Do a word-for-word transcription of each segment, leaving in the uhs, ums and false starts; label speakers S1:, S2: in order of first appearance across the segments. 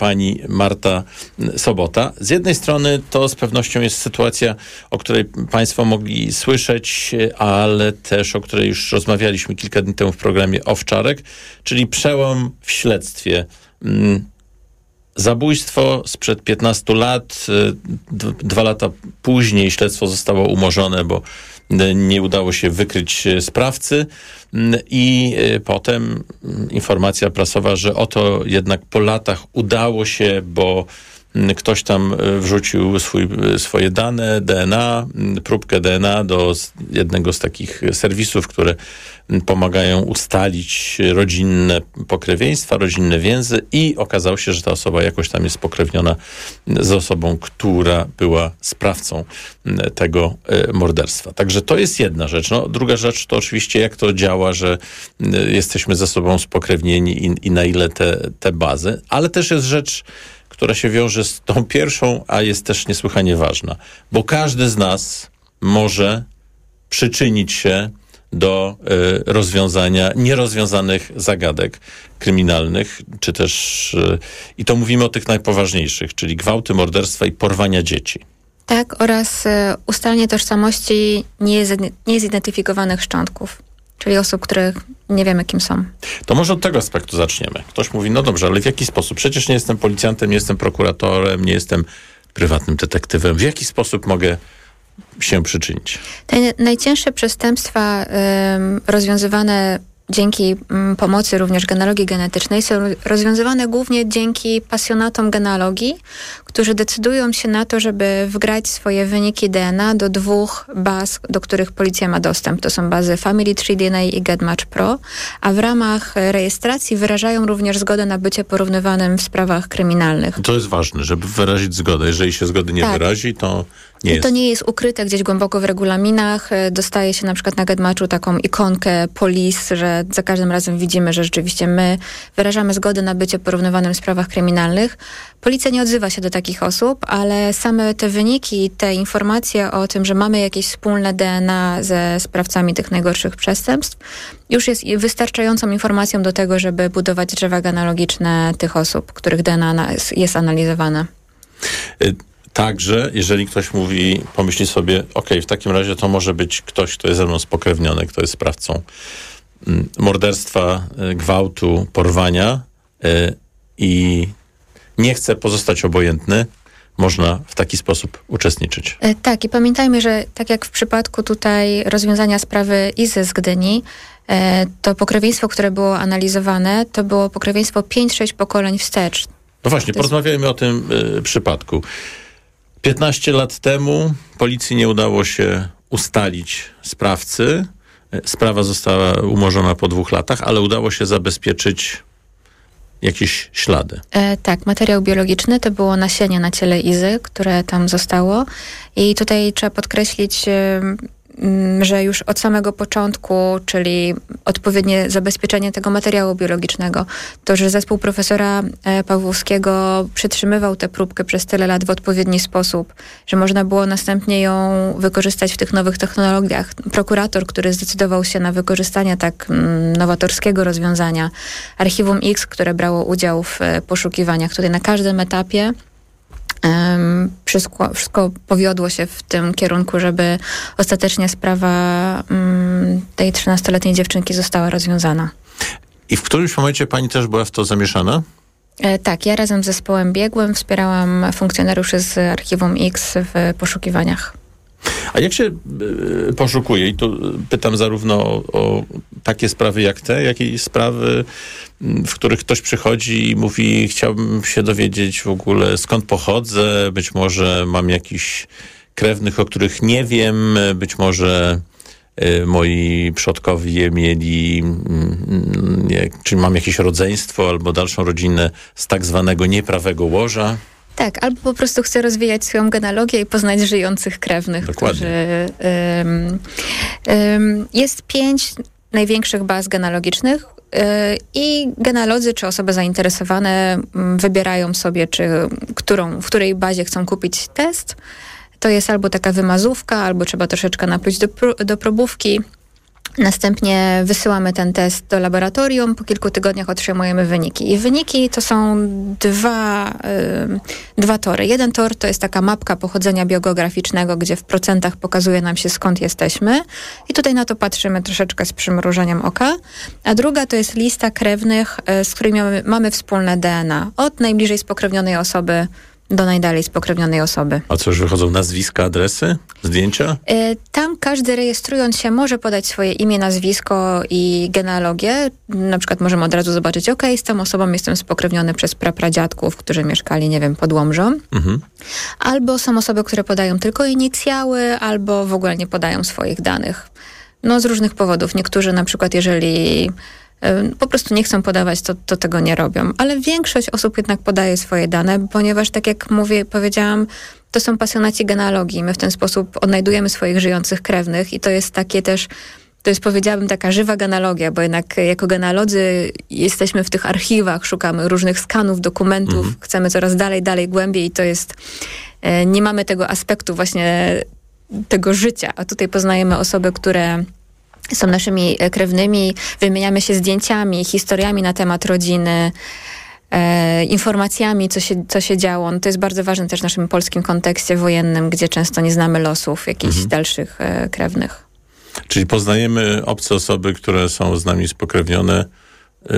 S1: pani Marta Sobota. Z jednej strony to z pewnością jest sytuacja, o której państwo mogli słyszeć, ale też o której już rozmawialiśmy kilka dni temu w programie Owczarek, czyli przełom w śledztwie. Zabójstwo sprzed piętnastu lat, d- dwa lata później śledztwo zostało umorzone, bo nie udało się wykryć sprawcy i potem informacja prasowa, że oto jednak po latach udało się, bo ktoś tam wrzucił swój, swoje dane, D N A, próbkę D N A do jednego z takich serwisów, które pomagają ustalić rodzinne pokrewieństwa, rodzinne więzy i okazało się, że ta osoba jakoś tam jest pokrewniona z osobą, która była sprawcą tego morderstwa. Także to jest jedna rzecz. No, druga rzecz to oczywiście jak to działa, że jesteśmy ze sobą spokrewnieni i, i na ile te, te bazy, ale też jest rzecz, która się wiąże z tą pierwszą, a jest też niesłychanie ważna. Bo każdy z nas może przyczynić się do y, rozwiązania nierozwiązanych zagadek kryminalnych, czy też, y, i to mówimy o tych najpoważniejszych, czyli gwałty, morderstwa i porwania dzieci.
S2: Tak, oraz y, ustalenie tożsamości niezid- niezidentyfikowanych szczątków, czyli osób, których nie wiemy, kim są.
S1: To może od tego aspektu zaczniemy. Ktoś mówi, no dobrze, ale w jaki sposób? Przecież nie jestem policjantem, nie jestem prokuratorem, nie jestem prywatnym detektywem. W jaki sposób mogę się przyczynić?
S2: Te najcięższe przestępstwa ym, rozwiązywane dzięki ym, pomocy również genealogii genetycznej są rozwiązywane głównie dzięki pasjonatom genealogii, którzy decydują się na to, żeby wgrać swoje wyniki D N A do dwóch baz, do których policja ma dostęp. To są bazy Family Tree D N A i GetMatch Pro, a w ramach rejestracji wyrażają również zgodę na bycie porównywanym w sprawach kryminalnych.
S1: To jest ważne, żeby wyrazić zgodę. Jeżeli się zgody nie tak. wyrazi, to nie jest.
S2: To nie jest ukryte gdzieś głęboko w regulaminach. Dostaje się na przykład na GetMatchu taką ikonkę police, że za każdym razem widzimy, że rzeczywiście my wyrażamy zgodę na bycie porównywanym w sprawach kryminalnych. Policja nie odzywa się do takich osób, ale same te wyniki, te informacje o tym, że mamy jakieś wspólne D N A ze sprawcami tych najgorszych przestępstw, już jest wystarczającą informacją do tego, żeby budować drzewa genealogiczne tych osób, których D N A jest analizowane.
S1: Y- Także, jeżeli ktoś mówi, pomyśli sobie, ok, w takim razie to może być ktoś, kto jest ze mną spokrewniony, kto jest sprawcą mm, morderstwa, y, gwałtu, porwania y, i nie chce pozostać obojętny, można w taki sposób uczestniczyć.
S2: E, tak, i pamiętajmy, że tak jak w przypadku tutaj rozwiązania sprawy Izy z Gdyni, e, to pokrewieństwo, które było analizowane, to było pokrewieństwo pięć sześć pokoleń wstecz.
S1: No właśnie, porozmawiajmy o tym y, przypadku. piętnaście lat temu policji nie udało się ustalić sprawcy. Sprawa została umorzona po dwóch latach, ale udało się zabezpieczyć jakieś ślady.
S2: E, tak, materiał biologiczny to było nasienie na ciele Izy, które tam zostało. I tutaj trzeba podkreślić, e, że już od samego początku, czyli odpowiednie zabezpieczenie tego materiału biologicznego, to, że zespół profesora Pawłowskiego przytrzymywał tę próbkę przez tyle lat w odpowiedni sposób, że można było następnie ją wykorzystać w tych nowych technologiach. Prokurator, który zdecydował się na wykorzystanie tak mm, nowatorskiego rozwiązania, Archiwum X, które brało udział w poszukiwaniach, tutaj na każdym etapie Um, wszystko, wszystko powiodło się w tym kierunku, żeby ostatecznie sprawa um, tej trzynastoletniej dziewczynki została rozwiązana.
S1: I w którymś momencie pani też była w to zamieszana?
S2: E, tak, ja razem z zespołem biegłym wspierałam funkcjonariuszy z Archiwum X w poszukiwaniach.
S1: A jak się y, poszukuje? I tu pytam zarówno o, o takie sprawy jak te, jak i sprawy, w których ktoś przychodzi i mówi, chciałbym się dowiedzieć w ogóle skąd pochodzę, być może mam jakichś krewnych, o których nie wiem, być może y, moi przodkowie mieli, y, y, czy mam jakieś rodzeństwo albo dalszą rodzinę z tak zwanego nieprawego łoża.
S2: Tak, albo po prostu chcę rozwijać swoją genealogię i poznać żyjących krewnych.
S1: Dokładnie.
S2: Którzy, um, um, jest pięć największych baz genealogicznych yy, i genealodzy czy osoby zainteresowane um, wybierają sobie, czy którą, w której bazie chcą kupić test. To jest albo taka wymazówka, albo trzeba troszeczkę napluć do, do probówki. Następnie wysyłamy ten test do laboratorium, po kilku tygodniach otrzymujemy wyniki. I wyniki to są dwa, y, dwa tory. Jeden tor to jest taka mapka pochodzenia biogeograficznego, gdzie w procentach pokazuje nam się, skąd jesteśmy. I tutaj na to patrzymy troszeczkę z przymrużeniem oka. A druga to jest lista krewnych, y, z którymi mamy, mamy wspólne D N A. Od najbliżej spokrewnionej osoby do najdalej spokrewnionej osoby.
S1: A co, już wychodzą nazwiska, adresy, zdjęcia?
S2: Y, tam każdy, rejestrując się, może podać swoje imię, nazwisko i genealogię. Na przykład możemy od razu zobaczyć, ok, z tą osobą jestem spokrewniony przez prapradziadków, którzy mieszkali, nie wiem, pod Łomżą. Mhm. Albo są osoby, które podają tylko inicjały, albo w ogóle nie podają swoich danych. No z różnych powodów. Niektórzy na przykład, jeżeli po prostu nie chcą podawać, to, to tego nie robią. Ale większość osób jednak podaje swoje dane, ponieważ tak jak mówię, powiedziałam, to są pasjonaci genealogii. My w ten sposób odnajdujemy swoich żyjących krewnych i to jest takie też, to jest powiedziałabym taka żywa genealogia, bo jednak jako genealodzy jesteśmy w tych archiwach, szukamy różnych skanów, dokumentów, mhm. chcemy coraz dalej, dalej, głębiej i to jest, nie mamy tego aspektu właśnie tego życia, a tutaj poznajemy osoby, które są naszymi krewnymi, wymieniamy się zdjęciami, historiami na temat rodziny, e, informacjami, co się, co się działo. No to jest bardzo ważne też w naszym polskim kontekście wojennym, gdzie często nie znamy losów jakichś mhm. dalszych e, krewnych.
S1: Czyli poznajemy obce osoby, które są z nami spokrewnione yy,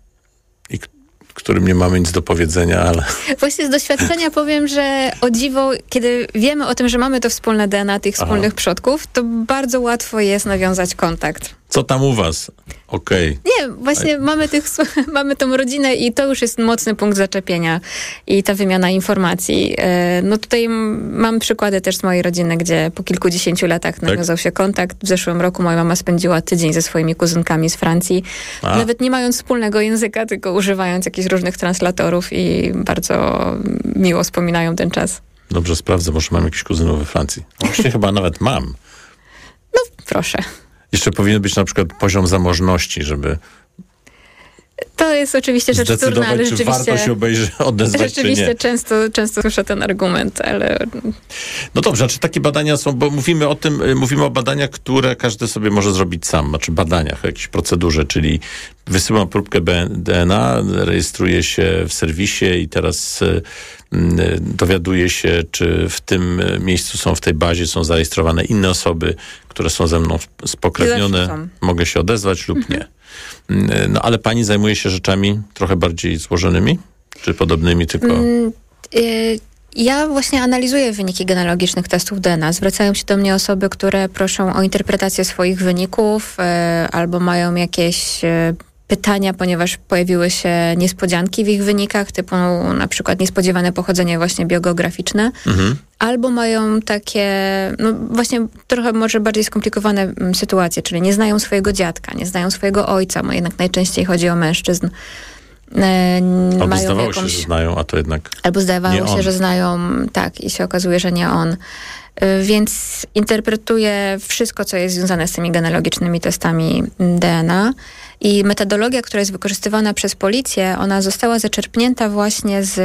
S1: i którym nie mamy nic do powiedzenia, ale... Właśnie
S2: z doświadczenia powiem, że o dziwo, kiedy wiemy o tym, że mamy to wspólne D N A tych wspólnych Aha. przodków, to bardzo łatwo jest nawiązać kontakt.
S1: Co tam u was? Okej. Okay.
S2: Nie, właśnie A... mamy, tych, mamy tą rodzinę i to już jest mocny punkt zaczepienia i ta wymiana informacji. No tutaj mam przykłady też z mojej rodziny, gdzie po kilkudziesięciu latach nawiązał tak? się kontakt. W zeszłym roku moja mama spędziła tydzień ze swoimi kuzynkami z Francji, A. nawet nie mając wspólnego języka, tylko używając jakichś różnych translatorów i bardzo miło wspominają ten czas.
S1: Dobrze, sprawdzę, może mam jakichś kuzynów we Francji. Właśnie chyba nawet mam.
S2: No, proszę.
S1: Jeszcze powinien być na przykład poziom zamożności, żeby
S2: to jest oczywiście rzecz trudna, ale rzeczywiście...
S1: czy warto się obejrzeć, odezwać,
S2: rzeczywiście
S1: czy nie.
S2: często, często słyszę ten argument, ale...
S1: No dobrze, a czy takie badania są, bo mówimy o tym, mówimy o badaniach, które każdy sobie może zrobić sam, znaczy badaniach, o jakiejś procedurze, czyli wysyłam próbkę D N A, rejestruję się w serwisie i teraz y, y, dowiaduję się, czy w tym miejscu są, w tej bazie są zarejestrowane inne osoby, które są ze mną spokrewnione. Mogę się odezwać lub mhm. nie. No ale pani zajmuje się rzeczami trochę bardziej złożonymi? Czy podobnymi, tylko... Mm,
S2: y- Ja właśnie analizuję wyniki genealogicznych testów D N A. Zwracają się do mnie osoby, które proszą o interpretację swoich wyników y, albo mają jakieś y, pytania, ponieważ pojawiły się niespodzianki w ich wynikach, typu no, na przykład niespodziewane pochodzenie właśnie biogeograficzne. Mhm. Albo mają takie, no właśnie trochę może bardziej skomplikowane m, sytuacje, czyli nie znają swojego dziadka, nie znają swojego ojca, bo jednak najczęściej chodzi o mężczyzn.
S1: E, albo mają zdawało jakąś, się, że znają, a to jednak
S2: Albo zdawało się, że znają, tak, i się okazuje, że nie on. E, więc interpretuję wszystko, co jest związane z tymi genealogicznymi testami D N A. I metodologia, która jest wykorzystywana przez policję, ona została zaczerpnięta właśnie z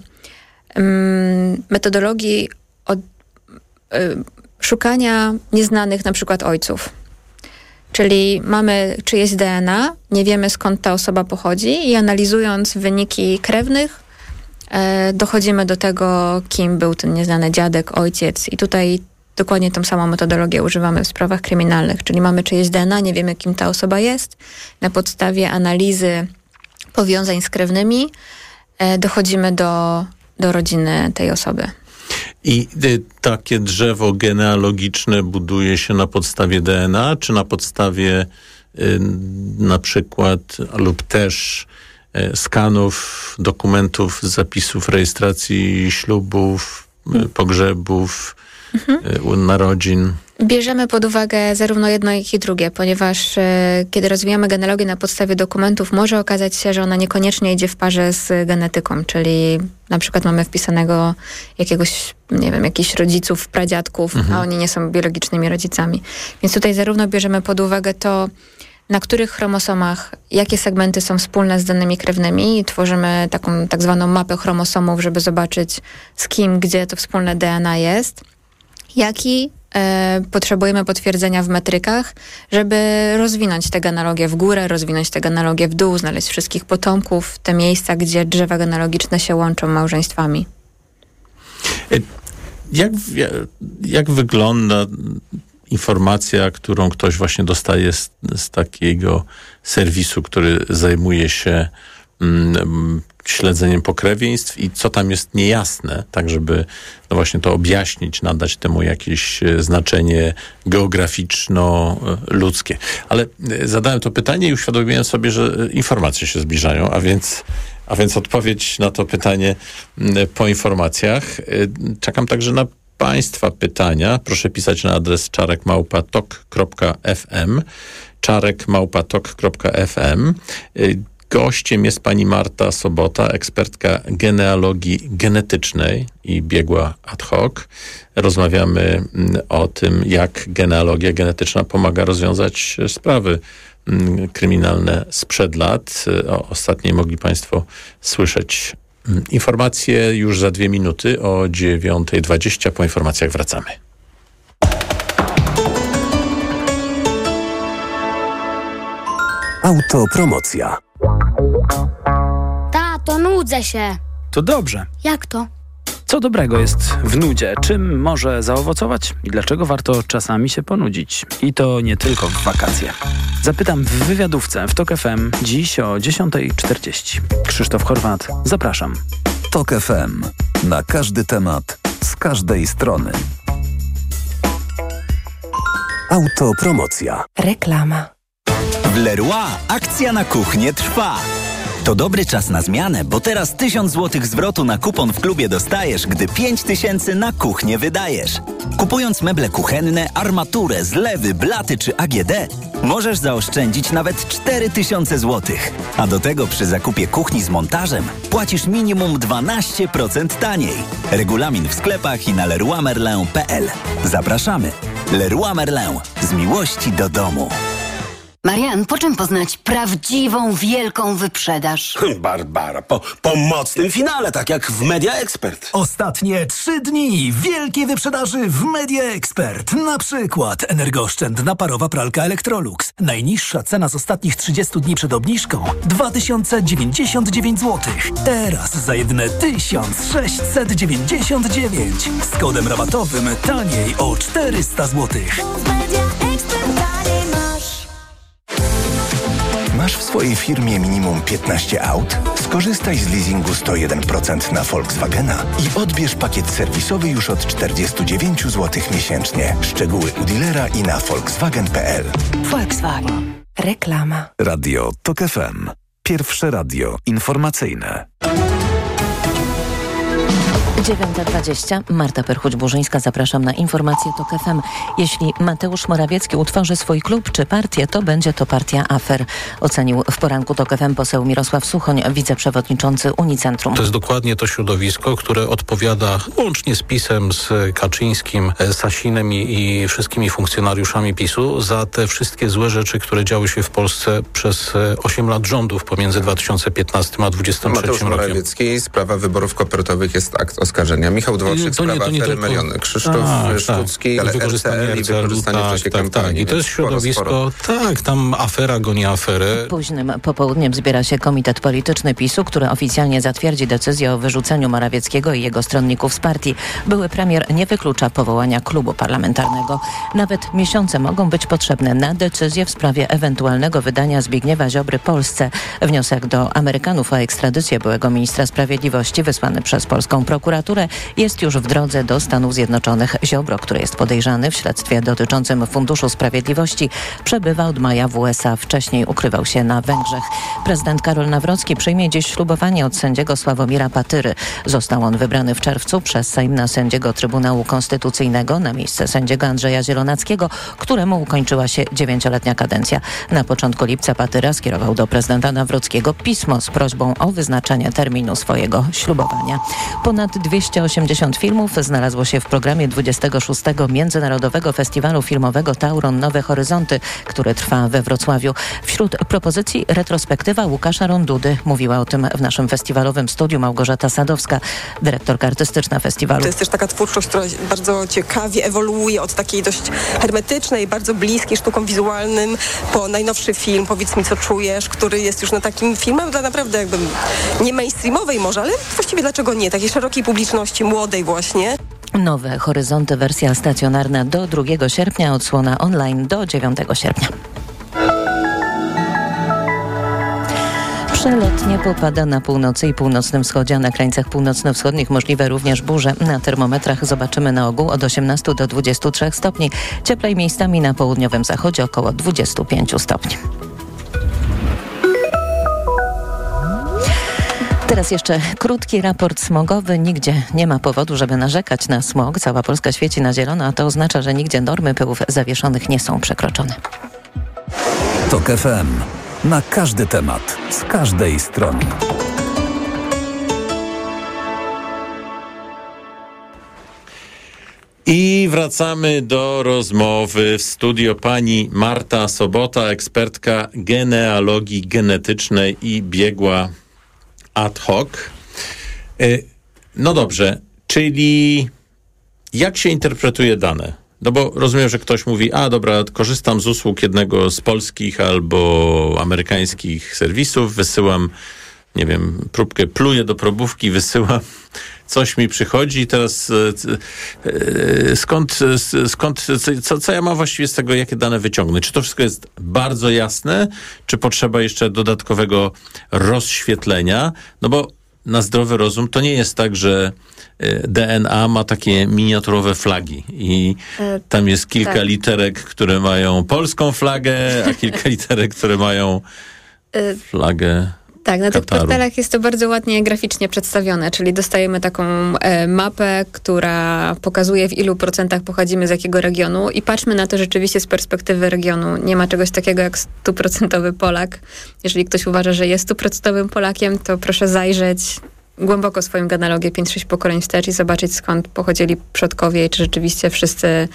S2: um, metodologii od, um, szukania nieznanych na przykład ojców. Czyli mamy czyjeś D N A, nie wiemy skąd ta osoba pochodzi i analizując wyniki krewnych e, dochodzimy do tego, kim był ten nieznany dziadek, ojciec. I tutaj dokładnie tą samą metodologię używamy w sprawach kryminalnych. Czyli mamy czyjeś D N A, nie wiemy, kim ta osoba jest. Na podstawie analizy powiązań z krewnymi e, dochodzimy do, do rodziny tej osoby.
S1: I y, takie drzewo genealogiczne buduje się na podstawie D N A, czy na podstawie y, na przykład lub też y, skanów, dokumentów, zapisów rejestracji ślubów, y, pogrzebów, mhm. y, narodzin?
S2: Bierzemy pod uwagę zarówno jedno, jak i drugie, ponieważ e, kiedy rozwijamy genealogię na podstawie dokumentów, może okazać się, że ona niekoniecznie idzie w parze z genetyką, czyli na przykład mamy wpisanego jakiegoś, nie wiem, jakichś rodziców, pradziadków, mhm. a oni nie są biologicznymi rodzicami. Więc tutaj zarówno bierzemy pod uwagę to, na których chromosomach, jakie segmenty są wspólne z danymi krewnymi i tworzymy taką tak zwaną mapę chromosomów, żeby zobaczyć z kim, gdzie to wspólne D N A jest. jak i e, potrzebujemy potwierdzenia w metrykach, żeby rozwinąć tę genealogię w górę, rozwinąć tę genealogię w dół, znaleźć wszystkich potomków, te miejsca, gdzie drzewa genealogiczne się łączą małżeństwami.
S1: Jak, jak wygląda informacja, którą ktoś właśnie dostaje z, z takiego serwisu, który zajmuje się mm, śledzeniem pokrewieństw i co tam jest niejasne, tak żeby no właśnie to objaśnić, nadać temu jakieś znaczenie geograficzno-ludzkie. Ale zadałem to pytanie i uświadomiłem sobie, że informacje się zbliżają, a więc A więc odpowiedź na to pytanie po informacjach. Czekam także na Państwa pytania. Proszę pisać na adres czarek małpa tok kropka f m. czarek małpa tok kropka f m. Gościem jest pani Marta Sobota, ekspertka genealogii genetycznej i biegła ad hoc. Rozmawiamy o tym, jak genealogia genetyczna pomaga rozwiązać sprawy kryminalne sprzed lat. O ostatniej mogli Państwo słyszeć informacje już za dwie minuty o dziewiąta dwadzieścia. Po informacjach wracamy.
S3: Autopromocja.
S4: Tato, nudzę się.
S5: To dobrze.
S4: Jak to?
S5: Co dobrego jest w nudzie? Czym może zaowocować i dlaczego warto czasami się ponudzić? I to nie tylko w wakacje. Zapytam w wywiadówce w Tok F M dziś o dziesiąta czterdzieści. Krzysztof Chorwat, zapraszam.
S3: Tok F M. Na każdy temat, z każdej strony. Autopromocja.
S6: Reklama.
S7: W Leroy akcja na kuchnię trwa. To dobry czas na zmianę, bo teraz tysiąc złotych zwrotu na kupon w klubie dostajesz, gdy pięć tysięcy na kuchnię wydajesz. Kupując meble kuchenne, armaturę, zlewy, blaty czy A G D, możesz zaoszczędzić nawet cztery tysiące złotych. A do tego przy zakupie kuchni z montażem płacisz minimum dwanaście procent taniej. Regulamin w sklepach i na leroy merlin kropka p l. Zapraszamy. Leroy Merlin. Z miłości do domu.
S6: Marian, po czym poznać prawdziwą, wielką wyprzedaż?
S8: Barbara, po, po mocnym finale, tak jak w Media Expert.
S9: Ostatnie trzy dni wielkiej wyprzedaży w Media Expert. Na przykład energooszczędna parowa pralka Electrolux. Najniższa cena z ostatnich trzydziestu dni przed obniżką dwa tysiące dziewięćdziesiąt dziewięć złotych. Teraz za jedyne tysiąc sześćset dziewięćdziesiąt dziewięć. Z kodem rabatowym taniej o czterysta złotych.
S3: Masz w swojej firmie minimum piętnaście aut? Skorzystaj z leasingu sto jeden procent na Volkswagena i odbierz pakiet serwisowy już od czterdzieści dziewięć złotych miesięcznie. Szczegóły u dealera i na volkswagen kropka p l.
S6: Volkswagen. Reklama.
S3: Radio Tok F M. Pierwsze radio informacyjne.
S10: dziewiąta dwadzieścia. Marta Perchuć-Burzyńska, zapraszam na informacje Tok F M. Jeśli Mateusz Morawiecki utworzy swój klub czy partię, to będzie to partia afer. Ocenił w poranku Tok F M poseł Mirosław Suchoń, wiceprzewodniczący Unicentrum.
S11: To jest dokładnie to środowisko, które odpowiada łącznie z PiS-em, z Kaczyńskim, Sasinem i, i wszystkimi funkcjonariuszami PiS-u za te wszystkie złe rzeczy, które działy się w Polsce przez osiem lat rządów pomiędzy dwa tysiące piętnastym a dwudziestym trzecim
S12: Mateusz
S11: rokiem.
S12: Morawiecki, sprawa wyborów kopertowych jest akt oskarżenia. Michał Dworczyk,
S11: to nie,
S12: sprawa
S11: to nie
S12: afery
S11: tylko...
S12: Meliony. Krzysztof
S11: tak,
S12: Sztucki,
S11: tak.
S12: ale
S11: wykorzystanie
S12: R C L i wykorzystanie
S11: tak,
S12: w czasie
S11: tak,
S12: kampanii.
S11: tak. I to jest środowisko, sporo, sporo. tak, tam afera goni aferę.
S10: Późnym popołudniem zbiera się komitet polityczny PiS-u, który oficjalnie zatwierdzi decyzję o wyrzuceniu Morawieckiego i jego stronników z partii. Były premier nie wyklucza powołania klubu parlamentarnego. Nawet miesiące mogą być potrzebne na decyzję w sprawie ewentualnego wydania Zbigniewa Ziobry Polsce. Wniosek do Amerykanów o ekstradycję byłego ministra sprawiedliwości wysłany przez polską prokuraturę jest już w drodze do Stanów Zjednoczonych. Ziobro, który jest podejrzany w śledztwie dotyczącym Funduszu Sprawiedliwości, przebywa od maja w U S A. Wcześniej ukrywał się na Węgrzech. Prezydent Karol Nawrocki przyjmie dziś ślubowanie od sędziego Sławomira Patyry. Został on wybrany w czerwcu przez Sejm na sędziego Trybunału Konstytucyjnego na miejsce sędziego Andrzeja Zielonackiego, któremu ukończyła się dziewięcioletnia kadencja. Na początku lipca Patyra skierował do prezydenta Nawrockiego pismo z prośbą o wyznaczenie terminu swojego ślubowania. Ponad dwieście osiemdziesiąt filmów znalazło się w programie dwudziestego szóstego Międzynarodowego Festiwalu Filmowego Tauron Nowe Horyzonty, który trwa we Wrocławiu. Wśród propozycji retrospektywa Łukasza Rondudy. Mówiła o tym w naszym festiwalowym studiu Małgorzata Sadowska, dyrektorka artystyczna festiwalu.
S4: To jest też taka twórczość, która bardzo ciekawie ewoluuje od takiej dość hermetycznej, bardzo bliskiej sztukom wizualnym po najnowszy film Powiedz mi, co czujesz, który jest już na takim filmem dla naprawdę jakby nie mainstreamowej może, ale właściwie dlaczego nie? Takiej szerokiej publiczności, młodej właśnie.
S10: Nowe Horyzonty, wersja stacjonarna do drugiego sierpnia, odsłona online do dziewiątego sierpnia. Przelotnie popada na północy i północnym wschodzie, a na krańcach północno-wschodnich możliwe również burze. Na termometrach zobaczymy na ogół od osiemnastu do dwudziestu trzech stopni. Cieplej miejscami na południowym zachodzie około dwudziestu pięciu stopni. Teraz jeszcze krótki raport smogowy. Nigdzie nie ma powodu, żeby narzekać na smog. Cała Polska świeci na zielono, a to oznacza, że nigdzie normy pyłów zawieszonych nie są przekroczone.
S9: Tok F M. Na każdy temat, z każdej strony.
S1: I wracamy do rozmowy w studio pani Marta Sobota, ekspertka genealogii genetycznej i biegła ad hoc. No dobrze, czyli jak się interpretuje dane? No bo rozumiem, że ktoś mówi, a dobra, korzystam z usług jednego z polskich albo amerykańskich serwisów, wysyłam, nie wiem, próbkę, pluję do probówki, wysyłam, coś mi przychodzi i teraz e, skąd, skąd co, co ja mam właściwie z tego, jakie dane wyciągnąć? Czy to wszystko jest bardzo jasne, czy potrzeba jeszcze dodatkowego rozświetlenia? No bo na zdrowy rozum to nie jest tak, że D N A ma takie miniaturowe flagi i tam jest kilka tak. literek, które mają polską flagę, a kilka literek, które mają flagę
S2: Tak, na tych
S1: Kataru.
S2: portalach jest to bardzo ładnie graficznie przedstawione, czyli dostajemy taką e, mapę, która pokazuje, w ilu procentach pochodzimy z jakiego regionu i patrzmy na to rzeczywiście z perspektywy regionu. Nie ma czegoś takiego jak stuprocentowy Polak. Jeżeli ktoś uważa, że jest stuprocentowym Polakiem, to proszę zajrzeć głęboko swoją genealogię pięć sześć pokoleń wstecz i zobaczyć, skąd pochodzili przodkowie i czy rzeczywiście wszyscy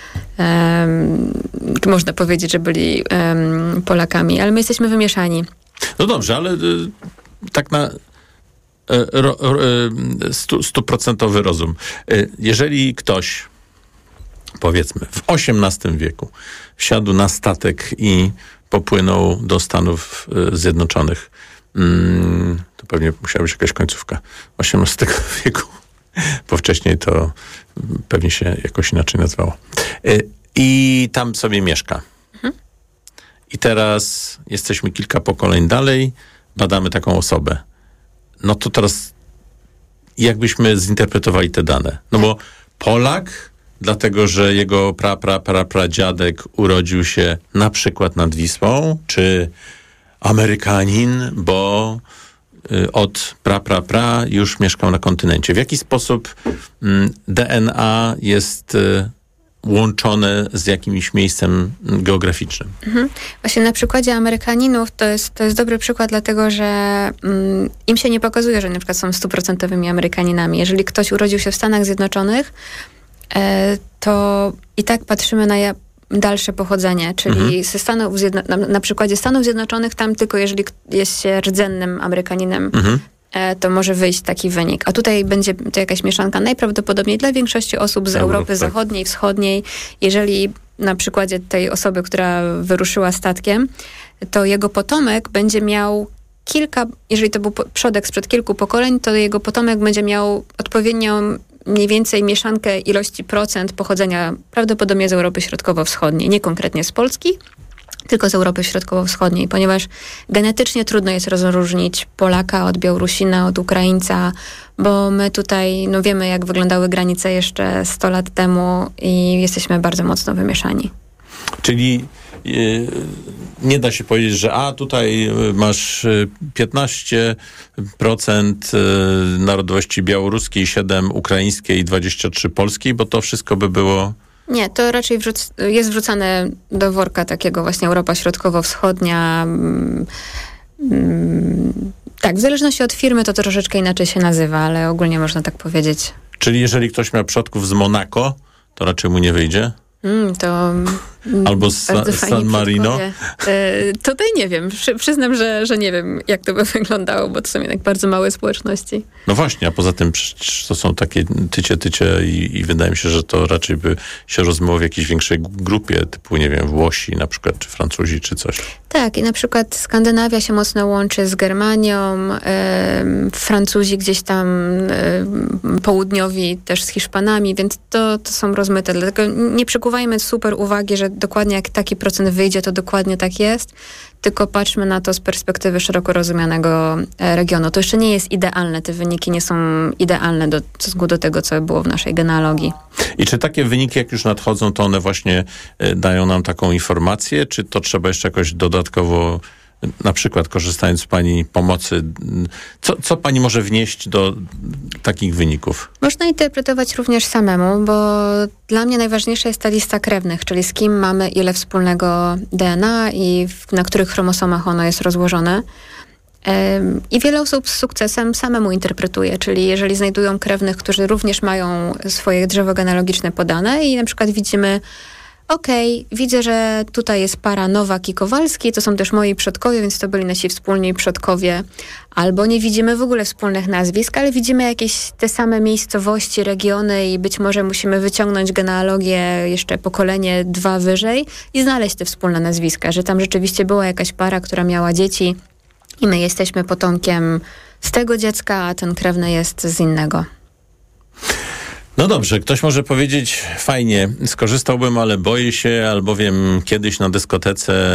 S2: um, można powiedzieć, że byli um, Polakami. Ale my jesteśmy wymieszani.
S1: No dobrze, ale y, tak na y, ro, y, stu, stuprocentowy rozum. Y, jeżeli ktoś, powiedzmy, w osiemnastym wieku wsiadł na statek i popłynął do Stanów y, Zjednoczonych, y, to pewnie musiała być jakaś końcówka osiemnastego wieku, bo wcześniej to pewnie się jakoś inaczej nazywało. Y, I tam sobie mieszka. I teraz jesteśmy kilka pokoleń dalej, badamy taką osobę. No to teraz jakbyśmy zinterpretowali te dane? No bo Polak, dlatego że jego pra, pra, pra, pradziadek urodził się na przykład nad Wisłą, czy Amerykanin, bo y, od pra, pra, pra już mieszkał na kontynencie. W jaki sposób y, D N A jest y, łączone z jakimś miejscem geograficznym.
S2: Mhm. Właśnie na przykładzie Amerykaninów to jest, to jest dobry przykład, dlatego że mm, im się nie pokazuje, że na przykład są stuprocentowymi Amerykaninami. Jeżeli ktoś urodził się w Stanach Zjednoczonych, e, to i tak patrzymy na ja, dalsze pochodzenie, czyli mhm. ze Stanów Zjedno- na, na przykładzie Stanów Zjednoczonych tam tylko jeżeli jest się rdzennym Amerykaninem, mhm. to może wyjść taki wynik. A tutaj będzie to jakaś mieszanka najprawdopodobniej dla większości osób z Europy tak. Zachodniej, Wschodniej. Jeżeli na przykładzie tej osoby, która wyruszyła statkiem, to jego potomek będzie miał kilka, jeżeli to był przodek sprzed kilku pokoleń, to jego potomek będzie miał odpowiednią mniej więcej mieszankę ilości procent pochodzenia prawdopodobnie z Europy Środkowo-Wschodniej, nie konkretnie z Polski, tylko z Europy Środkowo-Wschodniej, ponieważ genetycznie trudno jest rozróżnić Polaka od Białorusina, od Ukraińca, bo my tutaj no wiemy, jak wyglądały granice jeszcze sto lat temu i jesteśmy bardzo mocno wymieszani.
S1: Czyli yy, nie da się powiedzieć, że a tutaj masz piętnaście procent narodowości białoruskiej, siedem procent ukraińskiej i dwadzieścia trzy procent polskiej, bo to wszystko by było...
S2: Nie, to raczej wrzuc- jest wrzucane do worka takiego właśnie Europa Środkowo-Wschodnia, mm, Tak, w zależności od firmy to troszeczkę inaczej się nazywa, ale ogólnie można tak powiedzieć.
S1: Czyli jeżeli ktoś miał przodków z Monako, to raczej mu nie wyjdzie?
S2: Mm, to
S1: albo z Sa- San Marino?
S2: E, tutaj nie wiem. Przy, przyznam, że, że nie wiem, jak to by wyglądało, bo to są jednak bardzo małe społeczności.
S1: No właśnie, a poza tym przecież to są takie tycie, tycie i, i wydaje mi się, że to raczej by się rozmawiało w jakiejś większej grupie, typu, nie wiem, Włosi na przykład, czy Francuzi, czy coś.
S2: Tak, i na przykład Skandynawia się mocno łączy z Germanią, e, Francuzi gdzieś tam e, południowi też z Hiszpanami, więc to, to są rozmyte. Dlatego nie przykuwajmy super uwagi, że dokładnie jak taki procent wyjdzie, to dokładnie tak jest, tylko patrzmy na to z perspektywy szeroko rozumianego regionu. To jeszcze nie jest idealne, te wyniki nie są idealne do, w stosunku do tego, co było w naszej genealogii.
S1: I czy takie wyniki, jak już nadchodzą, to one właśnie dają nam taką informację, czy to trzeba jeszcze jakoś dodatkowo, na przykład korzystając z pani pomocy, co, co pani może wnieść do takich wyników?
S2: Można interpretować również samemu, bo dla mnie najważniejsza jest ta lista krewnych, czyli z kim mamy ile wspólnego D N A i w, na których chromosomach ono jest rozłożone. I wiele osób z sukcesem samemu interpretuje, czyli jeżeli znajdują krewnych, którzy również mają swoje drzewo genealogiczne podane i na przykład widzimy, okej, okay, widzę, że tutaj jest para Nowak i Kowalski, to są też moi przodkowie, więc to byli nasi wspólni przodkowie. Albo nie widzimy w ogóle wspólnych nazwisk, ale widzimy jakieś te same miejscowości, regiony i być może musimy wyciągnąć genealogię jeszcze pokolenie dwa wyżej i znaleźć te wspólne nazwiska, że tam rzeczywiście była jakaś para, która miała dzieci i my jesteśmy potomkiem z tego dziecka, a ten krewny jest z innego.
S1: No dobrze, ktoś może powiedzieć, fajnie, skorzystałbym, ale boję się, albowiem kiedyś na dyskotece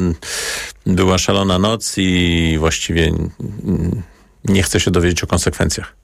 S1: była szalona noc i właściwie nie chcę się dowiedzieć o konsekwencjach.